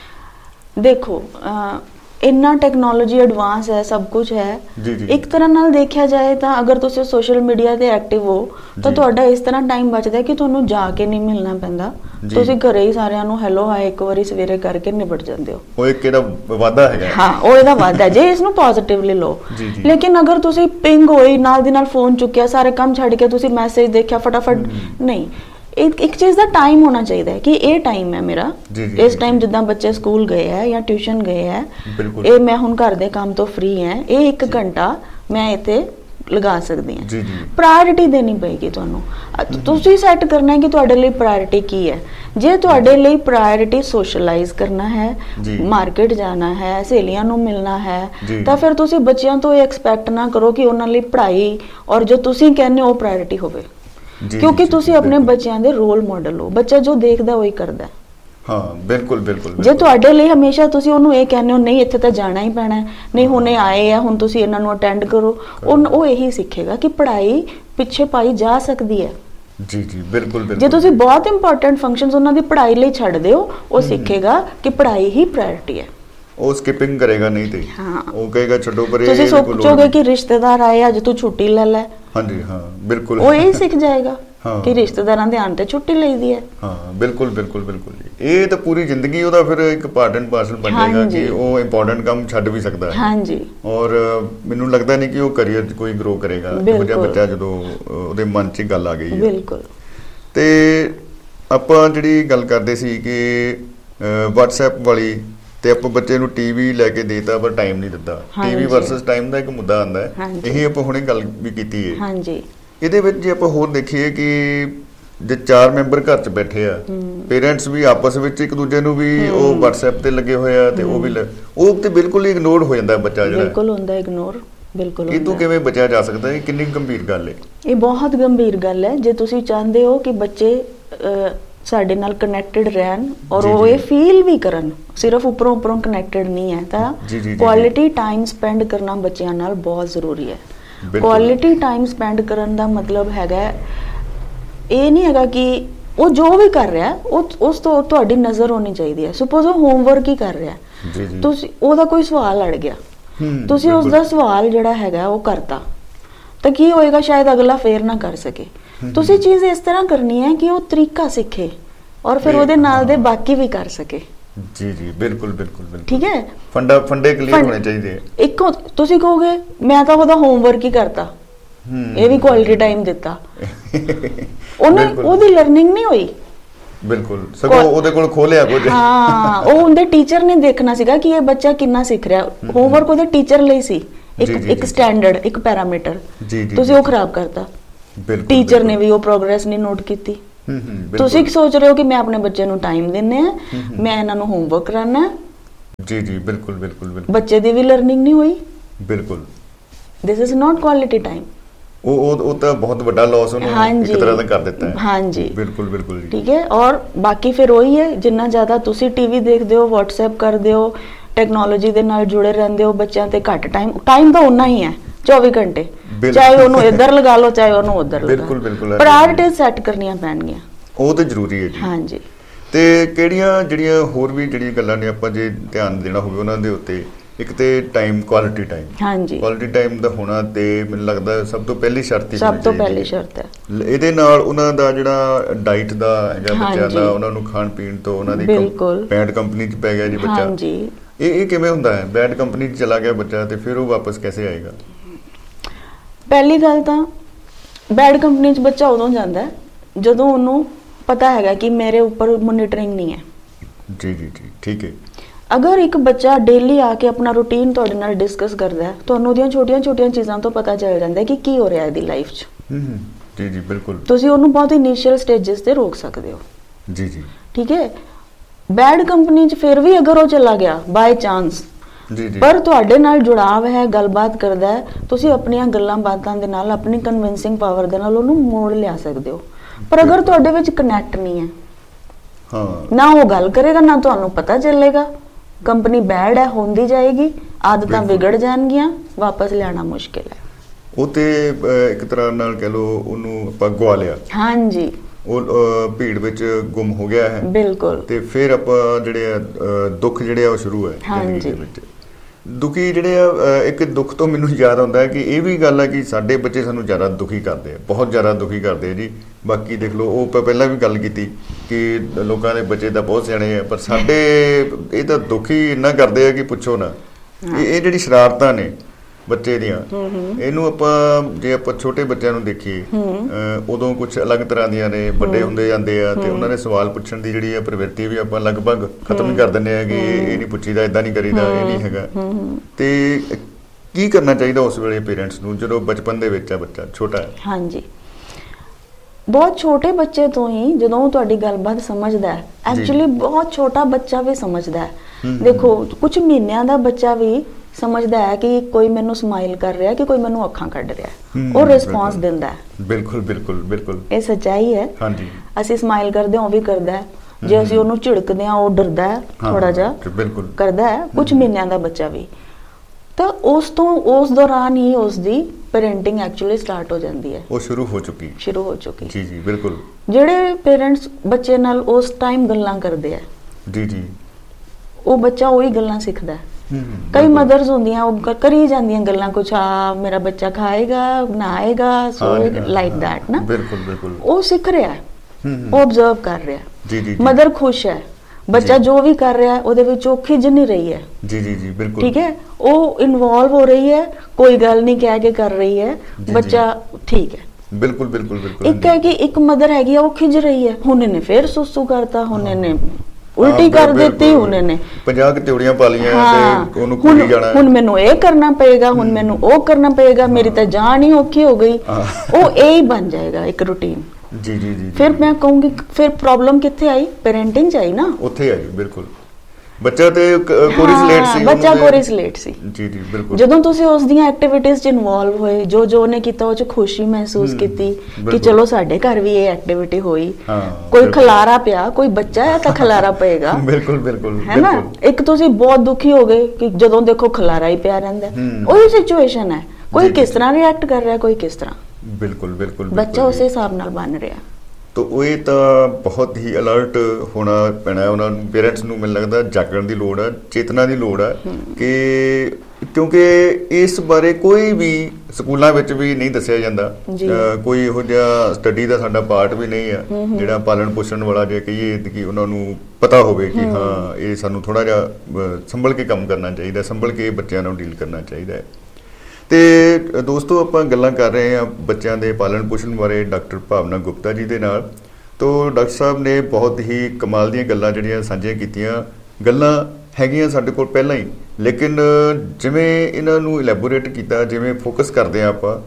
ਦੇਖੋ ਇੰਨਾ ਟੈਕਨੋਲੋਜੀ ਐਡਵਾਂਸ ਹੈ, ਸਭ ਕੁਝ ਹੈ। ਇੱਕ ਤਰ੍ਹਾਂ ਨਾਲ ਦੇਖਿਆ ਜਾਏ ਤਾਂ ਅਗਰ ਤੁਸੀਂ ਸੋਸ਼ਲ ਮੀਡੀਆ ਤੇ ਐਕਟਿਵ ਹੋ ਤਾਂ ਤੁਹਾਡਾ ਇਸ ਤਰ੍ਹਾਂ ਟਾਈਮ ਬਚਦਾ ਕਿ ਤੁਹਾਨੂੰ ਜਾ ਕੇ ਨਹੀਂ ਮਿਲਣਾ ਪੈਂਦਾ। ਤੁਸੀਂ ਘਰੇ ਹੀ ਸਾਰਿਆਂ ਨੂੰ ਹੈਲੋ ਹਾਈ ਇੱਕ ਵਾਰੀ ਸਵੇਰੇ ਕਰਕੇ ਨਿਬਟ ਜਾਂਦੇ ਹੋ। ਉਹ ਇੱਕ ਇਹਦਾ ਵਾਧਾ ਹੈਗਾ। ਹਾਂ, ਉਹ ਇਹਦਾ ਵਾਧਾ ਜੇ ਇਸ ਨੂੰ ਪੋਜ਼ਿਟਿਵਲੀ ਲਓ। ਲੇਕਿਨ ਅਗਰ ਤੁਸੀਂ ਪਿੰਗ ਹੋਈ, ਨਾਲ ਦੀ ਨਾਲ ਫੋਨ ਚੁੱਕਿਆ, ਸਾਰੇ ਕੰਮ ਛੱਡ ਕੇ ਤੁਸੀਂ ਮੈਸੇਜ ਦੇਖਿਆ ਫਟਾਫਟ, ਨਹੀਂ। ਇੱਕ ਚੀਜ਼ ਦਾ ਟਾਈਮ ਹੋਣਾ ਚਾਹੀਦਾ ਹੈ ਕਿ ਇਹ ਟਾਈਮ ਹੈ ਮੇਰਾ, ਇਸ ਟਾਈਮ ਜਿੱਦਾਂ ਬੱਚੇ ਸਕੂਲ ਗਏ ਹੈ ਜਾਂ ਟਿਊਸ਼ਨ ਗਏ ਹੈ, ਇਹ ਮੈਂ ਹੁਣ ਘਰ ਦੇ ਕੰਮ ਤੋਂ ਫ੍ਰੀ ਹੈ, ਇਹ 1 ਘੰਟਾ ਮੈਂ ਇੱਥੇ ਲਗਾ ਸਕਦੀ ਹਾਂ। ਪ੍ਰਾਇੋਰਿਟੀ ਦੇਣੀ ਪਏਗੀ ਤੁਹਾਨੂੰ। ਤੁਸੀਂ ਸੈੱਟ ਕਰਨਾ ਹੈ ਕਿ ਤੁਹਾਡੇ ਲਈ ਪ੍ਰਾਇੋਰਿਟੀ ਕੀ ਹੈ। ਜੇ ਤੁਹਾਡੇ ਲਈ ਪ੍ਰਾਇੋਰਿਟੀ ਸੋਸ਼ਲਾਈਜ਼ ਕਰਨਾ ਹੈ, ਮਾਰਕੀਟ ਜਾਣਾ ਹੈ, ਸਹੇਲੀਆਂ ਨੂੰ ਮਿਲਣਾ ਹੈ, ਤਾਂ ਫਿਰ ਤੁਸੀਂ ਬੱਚਿਆਂ ਤੋਂ ਇਹ ਐਕਸਪੈਕਟ ਨਾ ਕਰੋ ਕਿ ਉਹਨਾਂ ਲਈ ਪੜ੍ਹਾਈ ਔਰ ਜੋ ਤੁਸੀਂ ਕਹਿੰਦੇ ਹੋ ਉਹ ਪ੍ਰਾਇੋਰਿਟੀ ਹੋਵੇ, ਕਿਉਂਕਿ ਤੁਸੀਂ ਆਪਣੇ ਬੱਚਿਆਂ ਦੇ ਰੋਲ ਮਾਡਲ ਹੋ। ਬੱਚਾ ਜੋ ਦੇਖਦਾ ਉਹੀ ਕਰਦਾ। ਹਾਂ, ਬਿਲਕੁਲ। ਜੇ ਤੁਹਾਡੇ ਲਈ ਹਮੇਸ਼ਾ ਤੁਸੀਂ ਉਹਨੂੰ ਇਹ ਕਹਿੰਦੇ ਹੋ ਨਹੀਂ ਇੱਥੇ ਤਾਂ ਜਾਣਾ ਹੀ ਪੈਣਾ, ਨਹੀਂ ਹੁਣੇ ਆਏ ਆ ਹੁਣ ਤੁਸੀਂ ਇਹਨਾਂ ਨੂੰ ਅਟੈਂਡ ਕਰੋ, ਉਹ ਇਹੀ ਸਿੱਖੇਗਾ ਕਿ ਪੜ੍ਹਾਈ ਪਿੱਛੇ ਪਾਈ ਜਾ ਸਕਦੀ ਹੈ। ਜੀ ਬਿਲਕੁਲ। ਜੇ ਤੁਸੀਂ ਬਹੁਤ ਇੰਪੋਰਟੈਂਟ ਫੰਕਸ਼ਨਸ ਉਹਨਾਂ ਦੀ ਪੜ੍ਹਾਈ ਲਈ ਛੱਡ ਦਿਓ, ਉਹ ਸਿੱਖੇਗਾ ਕਿ ਪੜ੍ਹਾਈ ਹੀ ਪ੍ਰਾਇੋਰਟੀ ਹੈ। ਉਹ ਸਕਿਪਿੰਗ ਕਰੇਗਾ ਨਹੀਂ ਤੇ ਉਹ ਕਹੇਗਾ ਛੱਡੋ ਪਰੇ। ਤੁਸੀਂ ਸੋਚੋਗੇ ਕਿ ਰਿਸ਼ਤੇਦਾਰ ਆਏ ਅੱਜ ਤੂੰ ਛੁੱਟੀ ਲੈ ਲੈ। ਹਾਂਜੀ, ਹਾਂ ਬਿਲਕੁਲ। ਉਹ ਇਹ ਸਿੱਖ ਜਾਏਗਾ ਕਿ ਰਿਸ਼ਤੇਦਾਰਾਂ ਦੇ ਆਉਣ ਤੇ ਛੁੱਟੀ ਲਈਦੀ ਹੈ। ਹਾਂ, ਬਿਲਕੁਲ ਜੀ। ਇਹ ਤਾਂ ਪੂਰੀ ਜ਼ਿੰਦਗੀ ਉਹਦਾ ਫਿਰ ਇੱਕ ਪਾਰਟ ਐਂਡ ਪਾਰਸਲ ਬਣ ਜਾਏਗਾ ਕਿ ਉਹ ਇੰਪੋਰਟੈਂਟ ਕੰਮ ਛੱਡ ਵੀ ਸਕਦਾ ਹੈ। ਹਾਂਜੀ। ਔਰ ਮੈਨੂੰ ਲੱਗਦਾ ਨਹੀਂ ਕਿ ਉਹ ਕਰੀਅਰ 'ਚ ਕੋਈ ਗਰੋ ਕਰੇਗਾ ਇਹੋ ਜਿਹਾ ਬੱਚਾ ਜਦੋਂ ਉਹਦੇ ਮਨ 'ਚ ਗੱਲ ਆ ਗਈ ਹੈ। ਬਿਲਕੁਲ। ਤੇ ਆਪਾਂ ਜਿਹੜੀ ਗੱਲ ਕਰਦੇ ਸੀ ਕਿ WhatsApp ਵਾਲੀ, ਤੇ ਆਪਾਂ ਬੱਚੇ ਨੂੰ ਟੀਵੀ ਲੈ ਕੇ ਦੇਤਾ ਪਰ ਟਾਈਮ ਨਹੀਂ ਦਿੱਤਾ। ਟੀਵੀ ਵਰਸਸ ਟਾਈਮ ਦਾ ਇੱਕ ਮੁੱਦਾ ਆਉਂਦਾ ਹੈ, ਇਹ ਆਪਾਂ ਹੁਣੇ ਗੱਲ ਵੀ ਕੀਤੀ ਹੈ। ਹਾਂਜੀ। ਇਹਦੇ ਵਿੱਚ ਜੇ ਆਪਾਂ ਹੋਰ ਦੇਖੀਏ ਕਿ ਜੇ 4 ਮੈਂਬਰ ਘਰ 'ਚ ਬੈਠੇ ਆ, ਪੇਰੈਂਟਸ ਵੀ ਆਪਸ ਵਿੱਚ ਇੱਕ ਦੂਜੇ ਨੂੰ ਵੀ ਉਹ WhatsApp ਤੇ ਲੱਗੇ ਹੋਏ ਆ, ਤੇ ਉਹ ਤੇ ਬਿਲਕੁਲ ਹੀ ਇਗਨੋਰ ਹੋ ਜਾਂਦਾ ਬੱਚਾ ਜਿਹੜਾ। ਬਿਲਕੁਲ ਹੁੰਦਾ ਇਗਨੋਰ, ਬਿਲਕੁਲ। ਇਹ ਤੋਂ ਕਿਵੇਂ ਬਚਿਆ ਜਾ ਸਕਦਾ? ਇਹ ਕਿੰਨੀ ਗੰਭੀਰ ਗੱਲ ਹੈ। ਇਹ ਬਹੁਤ ਗੰਭੀਰ ਗੱਲ ਹੈ। ਜੇ ਤੁਸੀਂ ਚਾਹੁੰਦੇ ਹੋ ਕਿ ਬੱਚੇ ਸਾਡੇ ਨਾਲ ਕਨੈਕਟਡ ਰਹਿਣ ਔਰ ਉਹ ਇਹ ਫੀਲ ਵੀ ਕਰਨ, ਸਿਰਫ ਉੱਪਰੋਂ ਕਨੈਕਟਡ ਨਹੀਂ ਹੈ, ਤਾਂ ਕੁਆਲਿਟੀ ਟਾਈਮ ਸਪੈਂਡ ਕਰਨਾ ਬੱਚਿਆਂ ਨਾਲ ਬਹੁਤ ਜ਼ਰੂਰੀ ਹੈ। ਕੁਆਲਿਟੀ ਟਾਈਮ ਸਪੈਂਡ ਕਰਨ ਦਾ ਮਤਲਬ ਹੈਗਾ, ਇਹ ਨਹੀਂ ਹੈਗਾ ਕਿ ਉਹ ਜੋ ਵੀ ਕਰ ਰਿਹਾ ਉਸ ਤੋਂ ਤੁਹਾਡੀ ਨਜ਼ਰ ਹੋਣੀ ਚਾਹੀਦੀ ਹੈ। ਸਪੋਜ਼ ਉਹ ਹੋਮਵਰਕ ਹੀ ਕਰ ਰਿਹਾ, ਤੁਸੀਂ ਉਹਦਾ ਕੋਈ ਸਵਾਲ ਅੜ ਗਿਆ, ਤੁਸੀਂ ਉਸ ਦਾ ਸਵਾਲ ਜਿਹੜਾ ਹੈਗਾ ਉਹ ਕਰਤਾ, ਤਾਂ ਕੀ ਹੋਏਗਾ? ਸ਼ਾਇਦ ਅਗਲਾ ਫੇਰ ਨਾ ਕਰ ਸਕੇ। ਤੁਸੀਂ ਚੀਜ਼ ਇਸ ਤਰ੍ਹਾਂ ਕਰਨੀ ਹੈ ਕਿ ਉਹ ਤਰੀਕਾ ਸਿੱਖੇ ਔਰ ਫਿਰ ਉਹਦੇ ਨਾਲ ਦੇ ਬਾਕੀ ਵੀ ਕਰ ਸਕੇ। ਜੀ ਬਿਲਕੁਲ। ਠੀਕ ਹੈ, ਫੰਡੇ ਕਲੀਅਰ ਹੋਣੇ ਚਾਹੀਦੇ। ਇੱਕੋ ਤੁਸੀਂ ਕਹੋਗੇ ਮੈਂ ਤਾਂ ਉਹਦਾ ਹੋਮਵਰਕ ਹੀ ਕਰਤਾ, ਇਹ ਵੀ ਕੁਆਲਿਟੀ ਟਾਈਮ ਦਿੱਤਾ, ਉਹਦੀ ਲਰਨਿੰਗ ਨਹੀਂ ਹੋਈ। ਬਿਲਕੁਲ, ਸਗੋਂ ਉਹਦੇ ਕੋਲ ਖੋਲਿਆ ਕੁਝ। ਹਾਂ, ਉਹ ਉਹਦੇ ਟੀਚਰ ਨੇ ਦੇਖਣਾ ਸੀਗਾ ਕਿ ਇਹ ਬੱਚਾ ਕਿੰਨਾ ਸਿੱਖ ਰਿਹਾ। ਹੋਮਵਰਕ ਉਹਦੇ ਟੀਚਰ ਲਈ ਸੀ, ਇੱਕ ਸਟੈਂਡਰਡ, ਇੱਕ ਪੈਰਾਮੀਟਰ, ਤੁਸੀਂ ਉਹ ਖਰਾਬ ਕਰਤਾ। ਟੀਚਰ ਨੇ ਵੀ ਉਹ ਪ੍ਰੋਗਰੈਸ ਨਹੀਂ ਨੋਟ ਕੀਤੀ। ਤੁਸੀਂ ਕੀ ਸੋਚ ਰਹੇ ਹੋ ਕਿ ਮੈਂ ਆਪਣੇ ਬੱਚੇ ਨੂੰ ਟਾਈਮ ਦਿੰਨੇ ਆ, ਮੈਂ ਇਹਨਾਂ ਨੂੰ ਹੋਮਵਰਕ ਕਰਾਣਾ। ਜੀ ਜੀ, ਬਿਲਕੁਲ ਬਿਲकुल ਬਿਲकुल। ਬੱਚੇ ਦੀ ਵੀ ਲਰਨਿੰਗ ਨਹੀਂ ਹੋਈ। ਬਿਲकुल, this is not quality time. ਉਹ ਤਾਂ ਬਹੁਤ ਵੱਡਾ ਲਾਸ ਉਹਨੂੰ ਇੱਕ ਤਰ੍ਹਾਂ ਦਾ ਕਰ ਦਿੱਤਾ ਹੈ। ਹਾਂਜੀ, ਬਿਲਕੁਲ ਬਿਲकुल ਜੀ, ਠੀਕ ਹੈ। ਔਰ ਬਾਕੀ ਫਿਰ ਉਹੀ ਹੈ, ਜਿੰਨਾ ਜ਼ਿਆਦਾ ਤੁਸੀਂ ਟੀਵੀ ਦੇਖਦੇ ਹੋ, WhatsApp ਕਰਦੇ ਹੋ, ਟੈਕਨੋਲੋਜੀ ਦੇ ਨਾਲ ਜੁੜੇ ਰਹਿੰਦੇ ਹੋ, ਬੱਚਿਆਂ ਤੇ ਘੱਟ ਟਾਈਮ ਤਾਂ ਉਨਾ ਹੀ ਹੈ 24 ਘੰਟੇ, ਚਾਹੇ ਉਹਨੂੰ ਇੱਧਰ ਲਗਾ ਲਓ ਚਾਹੇ ਉਹਨੂੰ ਉੱਧਰ ਲਗਾ ਲਓ। ਬਿਲਕੁਲ ਬਿਲकुल, ਪ੍ਰਾਇੋਰਟੀਜ਼ ਸੈੱਟ ਕਰਨੀਆਂ ਪੈਣਗੀਆਂ, ਉਹ ਤਾਂ ਜ਼ਰੂਰੀ ਹੈ ਜੀ। ਹਾਂਜੀ, ਤੇ ਕਿਹੜੀਆਂ ਜਿਹੜੀਆਂ ਹੋਰ ਵੀ ਜਿਹੜੀਆਂ ਗੱਲਾਂ ਨੇ ਆਪਾਂ ਜੇ ਧਿਆਨ ਦੇਣਾ ਹੋਵੇ ਉਹਨਾਂ ਦੇ ਉੱਤੇ, ਇੱਕ ਤੇ ਟਾਈਮ, ਕੁਆਲਿਟੀ ਟਾਈਮ। ਹਾਂਜੀ, ਕੁਆਲਿਟੀ ਟਾਈਮ ਦਾ ਹੋਣਾ ਤੇ ਮੈਨੂੰ ਲੱਗਦਾ ਸਭ ਤੋਂ ਪਹਿਲੀ ਸ਼ਰਤ ਹੀ, ਸਭ ਤੋਂ ਪਹਿਲੀ ਸ਼ਰਤ ਹੈ। ਇਹਦੇ ਨਾਲ ਉਹਨਾਂ ਦਾ ਜਿਹੜਾ ਡਾਈਟ ਦਾ ਹੈਗਾ ਬੱਚਿਆਂ ਦਾ, ਉਹਨਾਂ ਨੂੰ ਖਾਣ ਪੀਣ ਤੋਂ ਉਹਨਾਂ ਦੀ ਬੈਡ ਕੰਪਨੀ 'ਚ ਪੈ ਗਿਆ ਜੀ ਬੱਚਾ। ਹਾਂਜੀ, ਇਹ ਕਿਵੇਂ ਹੁੰਦਾ ਹੈ? ਬੈਡ ਕੰਪਨੀ 'ਚ ਚਲਾ ਗਿਆ ਬੱਚਾ ਤੇ ਫਿਰ ਉਹ ਵਾਪਸ ਕਿਵੇਂ ਆਏਗਾ? ਪਹਿਲੀ ਗੱਲ ਤਾਂ ਬੈਡ ਕੰਪਨੀ 'ਚ ਬੱਚਾ ਉਦੋਂ ਜਾਂਦਾ ਜਦੋਂ ਉਹਨੂੰ ਪਤਾ ਹੈਗਾ ਕਿ ਮੇਰੇ ਉੱਪਰ ਮੋਨੀਟਰਿੰਗ ਨਹੀਂ ਹੈ। ਜੀ ਜੀ ਜੀ, ਠੀਕ ਹੈ। ਅਗਰ ਇੱਕ ਬੱਚਾ ਡੇਲੀ ਆ ਕੇ ਆਪਣਾ ਰੂਟੀਨ ਤੁਹਾਡੇ ਨਾਲ ਡਿਸਕਸ ਕਰਦਾ ਹੈ, ਤੁਹਾਨੂੰ ਉਹਦੀਆਂ ਛੋਟੀਆਂ-ਛੋਟੀਆਂ ਚੀਜ਼ਾਂ ਤੋਂ ਪਤਾ ਚੱਲ ਜਾਂਦਾ ਕਿ ਕੀ ਹੋ ਰਿਹਾ ਇਹਦੀ ਲਾਈਫ 'ਚ। ਜੀ ਜੀ, ਬਿਲਕੁਲ। ਤੁਸੀਂ ਉਹਨੂੰ ਬਹੁਤ ਇਨੀਸ਼ੀਅਲ ਸਟੇजेस ਤੇ ਰੋਕ ਸਕਦੇ ਹੋ। ਜੀ ਜੀ, ਠੀਕ ਹੈ। ਬੈਡ ਕੰਪਨੀ 'ਚ ਫਿਰ ਵੀ ਅਗਰ ਉਹ ਚਲਾ ਗਿਆ ਬਾਈ ਚਾਂਸ, ਪਰ ਤੁਹਾਡੇ ਨਾਲ ਜੁੜਾਵ ਹੈ, ਗੱਲਬਾਤ ਕਰਦਾ ਹੈ, ਤੁਸੀਂ ਆਪਣੀਆਂ ਗੱਲਾਂ ਬਾਤਾਂ ਦੇ ਨਾਲ, ਆਪਣੀ ਕਨਵਿੰਸਿੰਗ ਪਾਵਰ ਦੇ ਨਾਲ ਉਹਨੂੰ ਮੋੜ ਲਿਆ ਸਕਦੇ ਹੋ। ਪਰ ਅਗਰ ਤੁਹਾਡੇ ਵਿੱਚ ਕਨੈਕਟ ਨਹੀਂ ਹੈ, ਨਾ ਉਹ ਗੱਲ ਕਰੇਗਾ, ਨਾ ਤੁਹਾਨੂੰ ਪਤਾ ਚੱਲੇਗਾ, ਕੰਪਨੀ ਬੈਡ ਹੈ, ਹੁੰਦੀ ਜਾਏਗੀ, ਆਦਤਾਂ ਵਿਗੜ ਜਾਣਗੀਆਂ, ਵਾਪਸ ਲਿਆਣਾ ਮੁਸ਼ਕਿਲ ਹੈ। ਉਹ ਤੇ ਇੱਕ ਤਰ੍ਹਾਂ ਨਾਲ ਕਹਿ ਲਓ ਉਹਨੂੰ ਆਪਾਂ ਗਵਾ ਲਿਆ। ਹਾਂਜੀ, ਉਹ ਭੀੜ ਵਿੱਚ ਗੁੰਮ ਹੋ ਗਿਆ ਹੈ। ਬਿਲਕੁਲ। ਤੇ ਫਿਰ ਆਪਾਂ ਜਿਹੜੇ ਦੁੱਖ ਜਿਹੜੇ ਆ ਉਹ ਸ਼ੁਰੂ ਹੈ ਜ਼ਿੰਦਗੀ ਦੇ ਵਿੱਚ। ਦੁਖੀ ਜਿਹੜੇ ਆ, ਇੱਕ ਦੁੱਖ ਤੋਂ ਮੈਨੂੰ ਯਾਦ ਆਉਂਦਾ ਹੈ ਕਿ ਇਹ ਵੀ ਗੱਲ ਹੈ ਕਿ ਸਾਡੇ ਬੱਚੇ ਸਾਨੂੰ ਜ਼ਿਆਦਾ ਦੁਖੀ ਕਰਦੇ ਆ, ਬਹੁਤ ਜ਼ਿਆਦਾ ਦੁਖੀ ਕਰਦੇ ਆ ਜੀ। ਬਾਕੀ ਦੇਖ ਲਓ, ਉਹ ਪਹਿਲਾਂ ਵੀ ਗੱਲ ਕੀਤੀ ਕਿ ਲੋਕਾਂ ਦੇ ਬੱਚੇ ਤਾਂ ਬਹੁਤ ਸਿਆਣੇ ਆ, ਪਰ ਸਾਡੇ ਇਹ ਤਾਂ ਦੁਖੀ ਇੰਨਾ ਕਰਦੇ ਆ ਕਿ ਪੁੱਛੋ ਨਾ। ਇਹ ਜਿਹੜੀ ਸ਼ਰਾਰਤਾਂ ਨੇ ਬੱਚੇ ਦੀਆਂ, ਇਹਨੂੰ ਜੇ ਆਪਾਂ ਛੋਟੇ ਬੱਚਿਆਂ ਨੂੰ ਦੇਖੀਏ, ਉਦੋਂ ਕੁਝ ਅਲੱਗ ਤਰ੍ਹਾਂ ਦੀਆਂ ਨੇ, ਵੱਡੇ ਹੁੰਦੇ ਜਾਂਦੇ ਆ ਤੇ ਉਹਨਾਂ ਨੇ ਸਵਾਲ ਪੁੱਛਣ ਦੀ ਜਿਹੜੀ ਆ ਪ੍ਰਵਿਰਤੀ ਵੀ ਆਪਾਂ ਲਗਭਗ ਖਤਮ ਹੀ ਕਰ ਦਿੰਦੇ ਆ ਕਿ ਇਹ ਨਹੀਂ ਪੁੱਛੀਦਾ, ਇਦਾਂ ਨਹੀਂ ਕਰੀਦਾ, ਇਹ ਨਹੀਂ ਹੈਗਾ। ਤੇ ਕੀ ਕਰਨਾ ਚਾਹੀਦਾ ਉਸ ਵੇਲੇ ਪੇਰੈਂਟਸ ਨੂੰ ਜਦੋਂ ਬਚਪਨ ਦੇ ਵਿੱਚ ਆ ਬੱਚਾ ਛੋਟਾ ਹੈ? ਹਾਂਜੀ, ਬਹੁਤ ਛੋਟੇ ਬੱਚੇ ਤੋਂ ਹੀ ਜਦੋਂ ਤੁਹਾਡੀ ਗੱਲਬਾਤ ਸਮਝਦਾ ਹੈ, ਐਕਚੁਅਲੀ ਬਹੁਤ ਛੋਟਾ ਬੱਚਾ ਵੀ ਸਮਝਦਾ ਹੈ। ਦੇਖੋ, ਕੁਝ ਮਹੀਨਿਆਂ ਦਾ ਬੱਚਾ ਵੀ ਸਮਝਦਾ ਹੈ ਕਿ ਕੋਈ ਮੈਨੂੰ ਸਮਾਈਲ ਕਰ ਰਿਹਾ, ਕਿ ਕੋਈ ਮੈਨੂੰ ਅੱਖਾਂ ਕੱਢ ਰਿਹਾ, ਉਹ ਰਿਸਪੌਂਸ ਦਿੰਦਾ ਹੈ। ਬਿਲਕੁਲ ਬਿਲकुल ਬਿਲकुल, ਇਹ ਸੱਚਾਈ ਹੈ। ਹਾਂਜੀ, ਅਸੀਂ ਸਮਾਈਲ ਕਰਦੇ ਹਾਂ, ਉਹ ਵੀ ਕਰਦਾ ਹੈ। ਜੇ ਅਸੀਂ ਉਹਨੂੰ ਝਿੜਕਦੇ ਹਾਂ, ਉਹ ਡਰਦਾ ਹੈ, ਥੋੜਾ ਜਿਹਾ ਕਰਦਾ ਹੈ, ਕੁਝ ਮਹੀਨਿਆਂ ਦਾ ਬੱਚਾ ਵੀ। ਤਾਂ ਉਸ ਦੌਰਾਨ ਹੀ ਉਸ ਦੀ ਪੈਰੈਂਟਿੰਗ ਐਕਚੁਅਲੀ ਸਟਾਰਟ ਹੋ ਜਾਂਦੀ ਹੈ, ਉਹ ਸ਼ੁਰੂ ਹੋ ਚੁੱਕੀ। ਜੀ ਜੀ, ਬਿਲਕੁਲ। ਜਿਹੜੇ ਪੇਰੈਂਟਸ ਬੱਚੇ ਨਾਲ ਉਸ ਟਾਈਮ ਗੱਲਾਂ ਕਰਦੇ ਆ, ਜੀ ਜੀ, ਉਹ ਬੱਚਾ ਉਹੀ ਗੱਲਾਂ ਸਿੱਖਦਾ ਹੈ। ਕਈ ਮਦਰਸ ਹੁੰਦੀਆਂ, ਉਹ ਕਰੀ ਜਾਂਦੀਆਂ ਗੱਲਾਂ, ਕੁਛ ਮੇਰਾ ਬੱਚਾ ਖਾਏਗਾ, ਨਹਾਏਗਾ, ਸੋਏਗਾ, ਲਾਈਕ ਦੈਟ ਨਾ। ਬਿਲਕੁਲ ਬਿਲकुल, ਉਹ ਸਿੱਖ ਰਿਹਾ ਹੈ, ਉਹ ਆਬਜ਼ਰਵ ਕਰ ਰਿਹਾ। ਜੀ ਜੀ, ਮਦਰ ਖੁਸ਼ ਹੈ, ਬੱਚਾ ਜੋ ਵੀ ਕਰ ਰਿਹਾ ਉਹਦੇ ਵਿੱਚ ਉਹ ਖਿਜ ਨਹੀਂ ਰਹੀ ਹੈ। ਜੀ ਜੀ ਜੀ, ਬਿਲਕੁਲ, ਠੀਕ ਹੈ। ਉਹ ਇਨਵੋਲਵ ਹੋ ਰਹੀ ਹੈ, ਕੋਈ ਗੱਲ ਨਹੀਂ ਕਹਿ ਕੇ ਕਰ ਰਹੀ ਹੈ, ਬੱਚਾ ਠੀਕ ਹੈ। ਬਿਲਕੁਲ ਬਿਲकुल ਬਿਲकुल। ਇੱਕ ਹੈ ਕਿ ਇੱਕ ਮਦਰ ਹੈਗੀ ਆ, ਉਹ ਖਿਜ ਰਹੀ ਹੈ, ਹੁਣ ਇਹਨੇ ਫੇਰ ਸੁਸੂ ਕਰਤਾ, ਹੁਣ ਇਹਨੇ ਉਲਟੀ ਕਰ ਦਿੱਤੀ, ਹੁਣ ਇਹਨੇ 50 ਤਿਉੜੀਆਂ ਪਾ ਲਈਆਂ ਤੇ ਉਹਨੂੰ ਕੁੜੀ ਜਾਣਾ, ਹੁਣ ਮੈਨੂੰ ਇਹ ਕਰਨਾ ਪਏਗਾ, ਹੁਣ ਮੈਨੂੰ ਉਹ ਕਰਨਾ ਪਏਗਾ, ਮੇਰੀ ਤਾਂ ਜਾਨ ਹੀ ਔਖੀ ਹੋ ਗਈ। ਉਹ ਇਹ ਹੀ ਬਣ ਜਾਏਗਾ ਇੱਕ ਰੂਟੀਨ। ਜੀ ਜੀ ਜੀ, ਫਿਰ ਮੈਂ ਕਹੂੰਗੀ ਫਿਰ ਪ੍ਰੋਬਲਮ ਕਿੱਥੇ ਆਈ? ਪੈਰੈਂਟਿੰਗ ਚ ਆਈ ਨਾ, ਉੱਥੇ ਆਈ। ਬਿਲਕੁਲ, ਬੱਚਾ ਤੇ ਕੋਰਿਸਲੇਟ ਸੀ, ਬੱਚਾ ਕੋਰਿਸਲੇਟ ਸੀ। ਜੀ ਜੀ, ਬਿਲਕੁਲ। ਜਦੋਂ ਤੁਸੀਂ ਉਸ ਦੀਆਂ ਐਕਟੀਵਿਟੀਜ਼ ਚ ਇਨਵੋਲਵ ਹੋਏ, ਜੋ ਉਹਨੇ ਕੀਤਾ ਉਹ ਚ ਖੁਸ਼ੀ ਮਹਿਸੂਸ ਕੀਤੀ ਕਿ ਚਲੋ ਸਾਡੇ ਘਰ ਵੀ ਇਹ ਐਕਟੀਵਿਟੀ ਹੋਈ, ਕੋਈ ਖਲਾਰਾ ਪਿਆ, ਕੋਈ ਬੱਚਾ ਹੈ ਤਾਂ ਖਲਾਰਾ ਪਏਗਾ। ਬਿਲਕੁਲ ਬਿਲकुल, ਹੈ ਨਾ। ਇੱਕ ਤੁਸੀਂ ਬਹੁਤ ਦੁਖੀ ਹੋ ਗਏ ਕਿ ਜਦੋਂ ਦੇਖੋ ਖਲਾਰਾ ਹੀ ਪਿਆ ਰਹਿੰਦਾ, ਉਹੀ ਸਿਚੁਏਸ਼ਨ ਹੈ, ਕੋਈ ਕਿਸ ਤਰ੍ਹਾਂ ਰਿਐਕਟ ਕਰ ਰਿਹਾ, ਕੋਈ ਕਿਸ ਤਰ੍ਹਾਂ। ਬਿਲਕੁਲ ਬਿਲकुल, ਬੱਚਾ ਉਸੇ ਹਿਸਾਬ ਨਾਲ ਬਣ ਰਿਹਾ। ਤਾਂ ਇਹ ਤਾਂ ਬਹੁਤ ਹੀ ਅਲਰਟ ਹੋਣਾ ਪੈਣਾ ਉਹਨਾਂ ਨੂੰ, ਪੇਰੈਂਟਸ ਨੂੰ। ਮੈਨੂੰ ਲੱਗਦਾ ਜਾਗਣ ਦੀ ਲੋੜ ਹੈ, ਚੇਤਨਾ ਦੀ ਲੋੜ ਹੈ ਕਿ ਕਿਉਂਕਿ ਇਸ ਬਾਰੇ ਕੋਈ ਵੀ ਸਕੂਲਾਂ ਵਿੱਚ ਵੀ ਨਹੀਂ ਦੱਸਿਆ ਜਾਂਦਾ, ਕੋਈ ਇਹੋ ਜਿਹਾ ਸਟੱਡੀ ਦਾ ਸਾਡਾ ਪਾਰਟ ਵੀ ਨਹੀਂ ਹੈ ਜਿਹੜਾ ਪਾਲਣ ਪੋਸ਼ਣ ਵਾਲਾ, ਜੇ ਕਹੀਏ ਕਿ ਉਹਨਾਂ ਨੂੰ ਪਤਾ ਹੋਵੇ ਕਿ ਹਾਂ ਇਹ ਸਾਨੂੰ ਥੋੜ੍ਹਾ ਜਿਹਾ ਸੰਭਲ ਕੇ ਕੰਮ ਕਰਨਾ ਚਾਹੀਦਾ, ਸੰਭਲ ਕੇ ਬੱਚਿਆਂ ਨੂੰ ਡੀਲ ਕਰਨਾ ਚਾਹੀਦਾ ਹੈ। ਤੇ ਦੋਸਤੋ, ਆਪਾਂ ਗੱਲਾਂ ਕਰ ਰਹੇ ਹਾਂ ਬੱਚਿਆਂ ਦੇ ਪਾਲਣ ਪੋਸ਼ਣ ਬਾਰੇ ਡਾਕਟਰ ਭਾਵਨਾ ਗੁਪਤਾ ਜੀ ਦੇ ਨਾਲ। ਤੋ ਡਾਕਟਰ ਸਾਹਿਬ ਨੇ ਬਹੁਤ ਹੀ ਕਮਾਲ ਦੀਆਂ ਗੱਲਾਂ ਜਿਹੜੀਆਂ ਸਾਂਝੀਆਂ ਕੀਤੀਆਂ। ਗੱਲਾਂ ਹੈਗੀਆਂ ਸਾਡੇ ਕੋਲ ਪਹਿਲਾਂ ਹੀ, ਲੇਕਿਨ ਜਿਵੇਂ ਇਹਨਾਂ ਨੂੰ ਇਲੈਬੋਰੇਟ ਕੀਤਾ, ਜਿਵੇਂ ਫੋਕਸ ਕਰਦੇ ਹਾਂ ਆਪਾਂ,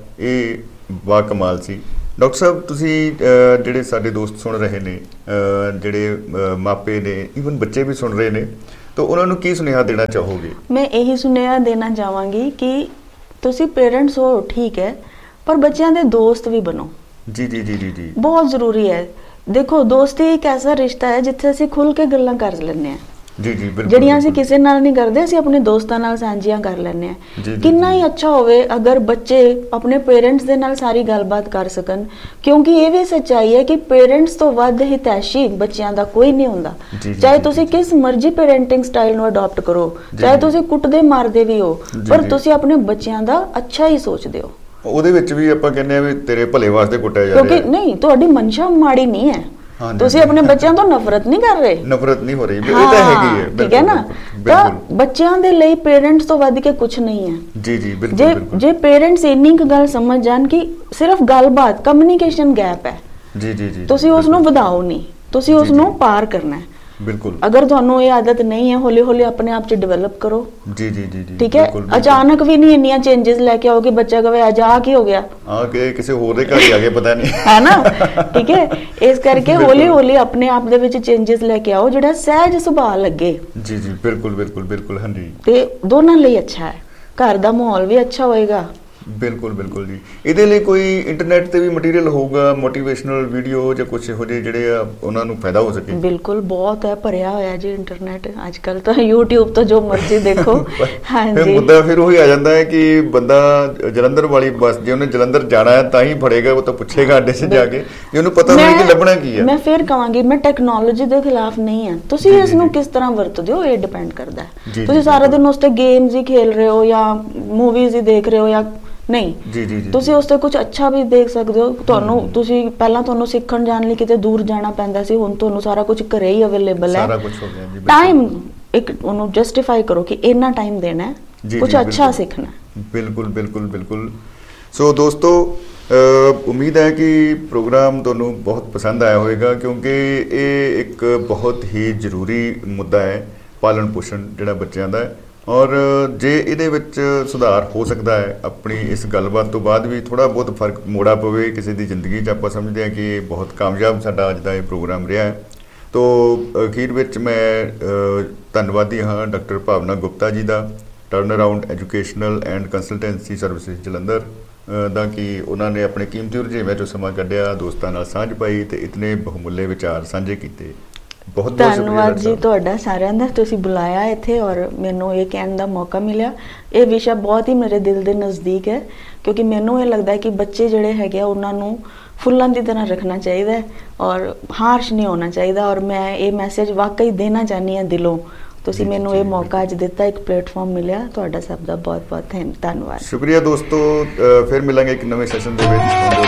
ਇਹ ਬਾ ਕਮਾਲ ਸੀ। ਡਾਕਟਰ ਸਾਹਿਬ ਤੁਸੀਂ ਜਿਹੜੇ ਸਾਡੇ ਦੋਸਤ ਸੁਣ ਰਹੇ ਨੇ, ਜਿਹੜੇ ਮਾਪੇ ਨੇ, ਈਵਨ ਬੱਚੇ ਵੀ ਸੁਣ ਰਹੇ ਨੇ, ਤਾਂ ਉਹਨਾਂ ਨੂੰ ਕੀ ਸੁਨੇਹਾ ਦੇਣਾ ਚਾਹੋਗੇ? ਮੈਂ ਇਹੀ ਸੁਨੇਹਾ ਦੇਣਾ ਚਾਹਾਂਗੀ ਕਿ ਤੁਸੀਂ ਪੇਰੈਂਟਸ ਹੋ ਠੀਕ ਹੈ, ਪਰ ਬੱਚਿਆਂ ਦੇ ਦੋਸਤ ਵੀ ਬਣੋ। ਜੀ ਜੀ ਜੀ ਜੀ ਜੀ ਬਹੁਤ ਜ਼ਰੂਰੀ ਹੈ। ਦੇਖੋ ਦੋਸਤੀ ਇੱਕ ਐਸਾ ਰਿਸ਼ਤਾ ਹੈ ਜਿੱਥੇ ਅਸੀਂ ਖੁੱਲ ਕੇ ਗੱਲਾਂ ਕਰ ਲੈਂਦੇ ਹਾਂ। ਜੀ ਜੀ ਬਿਲਕੁਲ। ਜਿਹੜੀਆਂ ਅਸੀਂ ਕਿਸੇ ਨਾਲ ਨਹੀਂ ਕਰਦੇ, ਅਸੀਂ ਆਪਣੇ ਦੋਸਤਾਂ ਨਾਲ ਸਾਂਝੀਆਂ ਕਰ ਲੈਂਦੇ ਹਾਂ। ਕਿੰਨਾ ਹੀ ਅੱਛਾ ਹੋਵੇ ਅਗਰ ਬੱਚੇ ਆਪਣੇ ਪੇਰੈਂਟਸ ਦੇ ਨਾਲ ਸਾਰੀ ਗੱਲਬਾਤ ਕਰ ਸਕਣ, ਕਿਉਂਕਿ ਇਹ ਵੀ ਸੱਚਾਈ ਹੈ ਕਿ ਪੇਰੈਂਟਸ ਤੋਂ ਵੱਧ ਹਿਤੈਸ਼ੀ ਬੱਚਿਆਂ ਦਾ ਕੋਈ ਨਹੀਂ ਹੁੰਦਾ। ਚਾਹੇ ਤੁਸੀਂ ਕਿਸ ਮਰਜ਼ੀ ਪੇਰੈਂਟਿੰਗ ਸਟਾਈਲ ਨੂੰ ਅਡਾਪਟ ਕਰੋ, ਚਾਹੇ ਤੁਸੀਂ ਕੁੱਟਦੇ ਮਾਰਦੇ ਵੀ ਹੋ, ਪਰ ਤੁਸੀਂ ਆਪਣੇ ਬੱਚਿਆਂ ਦਾ ਅੱਛਾ ਹੀ ਸੋਚਦੇ ਹੋ। ਉਹਦੇ ਵਿੱਚ ਵੀ ਆਪਾਂ ਕਹਿੰਦੇ ਆ ਵੀ ਤੇਰੇ ਭਲੇ ਵਾਸਤੇ ਕੁੱਟਿਆ ਜਾ ਰਿਹਾ, ਕਿਉਂਕਿ ਨਹੀਂ, ਤੁਹਾਡੀ ਮਨਸ਼ਾ ਮਾੜੀ ਨਹੀਂ ਹੈ। ਤੁਸੀਂ ਆਪਣੇ ਬੱਚਿਆਂ ਤੋਂ ਨਫ਼ਰਤ ਨਹੀਂ ਕਰ ਰਹੇ, ਨਫ਼ਰਤ ਨਹੀਂ ਹੋ ਰਹੀ, ਇਹ ਤਾਂ ਹੈਗੀ ਹੈ, ਠੀਕ ਹੈ ਨਾ। ਤਾਂ ਬੱਚਿਆਂ ਦੇ ਲਈ ਪੇਰੈਂਟਸ ਤੋਂ ਵੱਧ ਕੇ ਕੁਝ ਨਹੀਂ ਹੈ। ਜੀ ਜੀ ਬਿਲਕੁਲ। ਜੇ ਪੇਰੈਂਟਸ ਇੰਨੀ ਕੁ ਗੱਲ ਸਮਝ ਜਾਣ ਕਿ ਸਿਰਫ ਗੱਲਬਾਤ, ਕਮਿਊਨੀਕੇਸ਼ਨ ਗੈਪ ਹੈ, ਜੀ ਜੀ ਜੀ, ਤੁਸੀਂ ਉਸ ਨੂੰ ਵਧਾਓ ਨਹੀਂ, ਤੁਸੀਂ ਉਸ ਨੂੰ ਪਾਰ ਕਰਨਾ ਹੈ। ਬਿਲਕੁਲ। ਅਗਰ ਤੁਹਾਨੂੰ ਇਹ ਆਦਤ ਨਹੀਂ ਹੈ, ਹੌਲੀ ਹੌਲੀ ਆਪਣੇ ਆਪ 'ਚ ਡਿਵੈਲਪ ਕਰੋ। ਜੀ ਜੀ ਜੀ ਜੀ, ਠੀਕ ਹੈ। ਅਚਾਨਕ ਵੀ ਨਹੀਂ ਇੰਨੀਆਂ ਚੇਂਜਸ ਲੈ ਕੇ ਆਓਗੇ, ਬੱਚਾ ਕਹੇ ਅੱਜ ਆ ਕੀ ਹੋ ਗਿਆ, ਕਿ ਕਿਸੇ ਹੋਰ ਦੇ ਘਰ ਹੀ ਆ ਗਏ, ਪਤਾ ਨਹੀਂ, ਹੈ ਨਾ। ਠੀਕ ਹੈ, ਇਸ ਕਰਕੇ ਹੌਲੀ ਹੌਲੀ ਆਪਣੇ ਆਪ ਦੇ ਵਿੱਚ ਚੇਂਜਸ ਲੈ ਕੇ ਆਓ, ਜਿਹੜਾ ਸਹਿਜ ਸੁਭਾਅ ਲੱਗੇ। ਜੀ ਜੀ ਬਿਲਕੁਲ ਬਿਲਕੁਲ ਬਿਲਕੁਲ। ਹਾਂਜੀ, ਤੇ ਦੋਨਾਂ ਲਈ ਅੱਛਾ ਹੈ, ਘਰ ਦਾ ਮਾਹੌਲ ਵੀ ਅੱਛਾ ਹੋਏਗਾ। ਬਿਲਕੁਲ ਬਿਲਕੁਲ ਜੀ। ਇਹਦੇ ਲਈ ਕੋਈ ਇੰਟਰਨੈਟ ਤੇ ਵੀ ਮਟੀਰੀਅਲ ਹੋਊਗਾ, ਮੋਟੀਵੇਸ਼ਨਲ ਵੀਡੀਓ ਜਾਂ ਕੁਝ ਇਹੋ ਜਿਹੇ ਜਿਹੜੇ ਆ ਉਹਨਾਂ ਨੂੰ ਫਾਇਦਾ ਹੋ ਸਕੇ? ਬਿਲਕੁਲ, ਬਹੁਤ ਹੈ, ਭਰਿਆ ਹੋਇਆ ਜੀ ਇੰਟਰਨੈਟ ਅੱਜ ਕੱਲ ਤਾਂ, YouTube ਤੋਂ ਜੋ ਮਰਜ਼ੀ ਦੇਖੋ। ਹਾਂਜੀ, ਮੁੱਦਾ ਫਿਰ ਉਹੀ ਆ ਜਾਂਦਾ ਹੈ ਕਿ ਬੰਦਾ ਜਲੰਧਰ ਵਾਲੀ ਬੱਸ, ਜੇ ਉਹਨੇ ਜਲੰਧਰ ਜਾਣਾ ਹੈ ਤਾਂ ਹੀ ਫੜੇਗਾ, ਉਹ ਤਾਂ ਪੁੱਛੇਗਾ ਅੱਡੇ 'ਤੇ ਜਾ ਕੇ, ਜੇ ਉਹਨੂੰ ਪਤਾ ਨਹੀਂ ਕਿ ਲੱਭਣਾ ਕੀ ਹੈ। ਮੈਂ ਫਿਰ ਕਹਾਂਗੀ, ਮੈਂ ਟੈਕਨੋਲੋਜੀ ਦੇ ਖਿਲਾਫ ਨਹੀਂ ਹਾਂ, ਤੁਸੀਂ ਇਸ ਨੂੰ ਕਿਸ ਤਰ੍ਹਾਂ ਵਰਤਦੇ ਹੋ ਇਹ ਡਿਪੈਂਡ ਕਰਦਾ ਹੈ। ਤੁਸੀਂ ਸਾਰਾ ਦਿਨ ਉਸ ਤੇ ਗੇਮਸ ਹੀ ਖੇਲ ਰਹੇ ਹੋ ਜਾਂ ਮੂਵੀਜ਼ ਹੀ ਦੇਖ ਰਹੇ ਹੋ ਜਾਂ ਨਹੀਂ, ਤੁਸੀਂ ਉਸ ਤੇ ਕੁਝ ਅੱਛਾ ਵੀ ਦੇਖ ਸਕਦੇ ਹੋ। ਤੁਸੀਂ ਪਹਿਲਾਂ ਤੁਹਾਨੂੰ ਸਿੱਖਣ ਜਾਣ ਲਈ ਕਿਤੇ ਦੂਰ ਜਾਣਾ ਪੈਂਦਾ ਸੀ, ਹੁਣ ਤੁਹਾਨੂੰ ਸਾਰਾ ਕੁਝ ਘਰੇ ਹੀ ਅਵੇਲੇਬਲ ਹੈ। ਸਾਰਾ ਕੁਝ ਹੋ ਗਿਆ ਜੀ। ਟਾਈਮ ਇੱਕ ਉਹਨੂੰ ਜਸਟੀਫਾਈ ਕਰੋ ਕਿ ਇੰਨਾ ਟਾਈਮ ਦੇਣਾ ਹੈ, ਕੁਝ ਅੱਛਾ ਸਿੱਖਣਾ ਹੈ। ਬਿਲਕੁਲ ਬਿਲਕੁਲ ਬਿਲਕੁਲ। ਸੋ ਦੋਸਤੋ, ਉਮੀਦ ਹੈ ਕਿ ਪ੍ਰੋਗਰਾਮ ਤੁਹਾਨੂੰ ਬਹੁਤ ਪਸੰਦ ਆਇਆ ਹੋਵੇਗਾ, ਕਿਉਂਕਿ ਇਹ ਇੱਕ ਬਹੁਤ ਹੀ ਜ਼ਰੂਰੀ ਮੁੱਦਾ ਹੈ, ਪਾਲਣ ਪੋਸ਼ਣ ਜਿਹੜਾ ਬੱਚਿਆਂ ਦਾ ਹੈ। ਔਰ ਜੇ ਇਹਦੇ ਵਿੱਚ ਸੁਧਾਰ ਹੋ ਸਕਦਾ ਹੈ, ਆਪਣੀ ਇਸ ਗੱਲਬਾਤ ਤੋਂ ਬਾਅਦ ਵੀ ਥੋੜ੍ਹਾ ਬਹੁਤ ਫਰਕ ਮੋੜਾ ਪਵੇ ਕਿਸੇ ਦੀ ਜ਼ਿੰਦਗੀ 'ਚ, ਆਪਾਂ ਸਮਝਦੇ ਹਾਂ ਕਿ ਇਹ ਬਹੁਤ ਕਾਮਯਾਬ ਸਾਡਾ ਅੱਜ ਦਾ ਇਹ ਪ੍ਰੋਗਰਾਮ ਰਿਹਾ ਹੈ। ਤੋ ਅਖੀਰ ਵਿੱਚ ਮੈਂ ਧੰਨਵਾਦੀ ਹਾਂ ਡਾਕਟਰ ਭਾਵਨਾ ਗੁਪਤਾ ਜੀ ਦਾ, turn around educational and consultancy services Jalandhar ਦਾ, ਕਿ ਉਹਨਾਂ ਨੇ ਆਪਣੇ ਕੀਮਤੀ ਰੁਝੇਵਿਆਂ 'ਚੋਂ ਸਮਾਂ ਕੱਢਿਆ, ਦੋਸਤਾਂ ਨਾਲ ਸਾਂਝ ਪਾਈ ਤੇ ਇਤਨੇ ਬਹੁਮੁੱਲੇ ਵਿਚਾਰ ਸਾਂਝੇ ਕੀਤੇ। ਬਹੁਤ ਬਹੁਤ ਧੰਨਵਾਦ ਜੀ ਤੁਹਾਡਾ ਸਾਰਿਆਂ ਦਾ, ਤੁਸੀਂ ਬੁਲਾਇਆ ਇੱਥੇ ਔਰ ਮੈਨੂੰ ਇਹ ਕਹਿਣ ਦਾ ਮੌਕਾ ਮਿਲਿਆ। ਇਹ ਵਿਸ਼ਾ ਬਹੁਤ ਹੀ ਮੇਰੇ ਦਿਲ ਦੇ ਨਜ਼ਦੀਕ ਹੈ, ਕਿਉਂਕਿ ਮੈਨੂੰ ਇਹ ਲੱਗਦਾ ਹੈ ਕਿ ਬੱਚੇ ਜਿਹੜੇ ਹੈਗੇ ਆ ਉਹਨਾਂ ਨੂੰ ਫੁੱਲਾਂ ਦੀ ਤਰ੍ਹਾਂ ਰੱਖਣਾ ਚਾਹੀਦਾ ਹੈ ਔਰ ਹਾਰਸ਼ ਨਹੀਂ ਹੋਣਾ ਚਾਹੀਦਾ। ਔਰ ਮੈਂ ਇਹ ਮੈਸੇਜ ਵਾਕਈ ਦੇਣਾ ਚਾਹੁੰਦੀ ਹਾਂ ਦਿਲੋਂ। ਤੁਸੀਂ ਮੈਨੂੰ ਇਹ ਮੌਕਾ ਅੱਜ ਦਿੱਤਾ, ਇੱਕ ਪਲੇਟਫਾਰਮ ਮਿਲਿਆ, ਤੁਹਾਡਾ ਸਭ ਦਾ ਬਹੁਤ ਬਹੁਤ ਧੰਨਵਾਦ। ਸ਼ੁਕਰੀਆ ਦੋਸਤੋ, ਫਿਰ ਮਿਲਾਂਗੇ ਇੱਕ ਨਵੇਂ ਸੈਸ਼ਨ ਦੇ ਵਿੱਚ।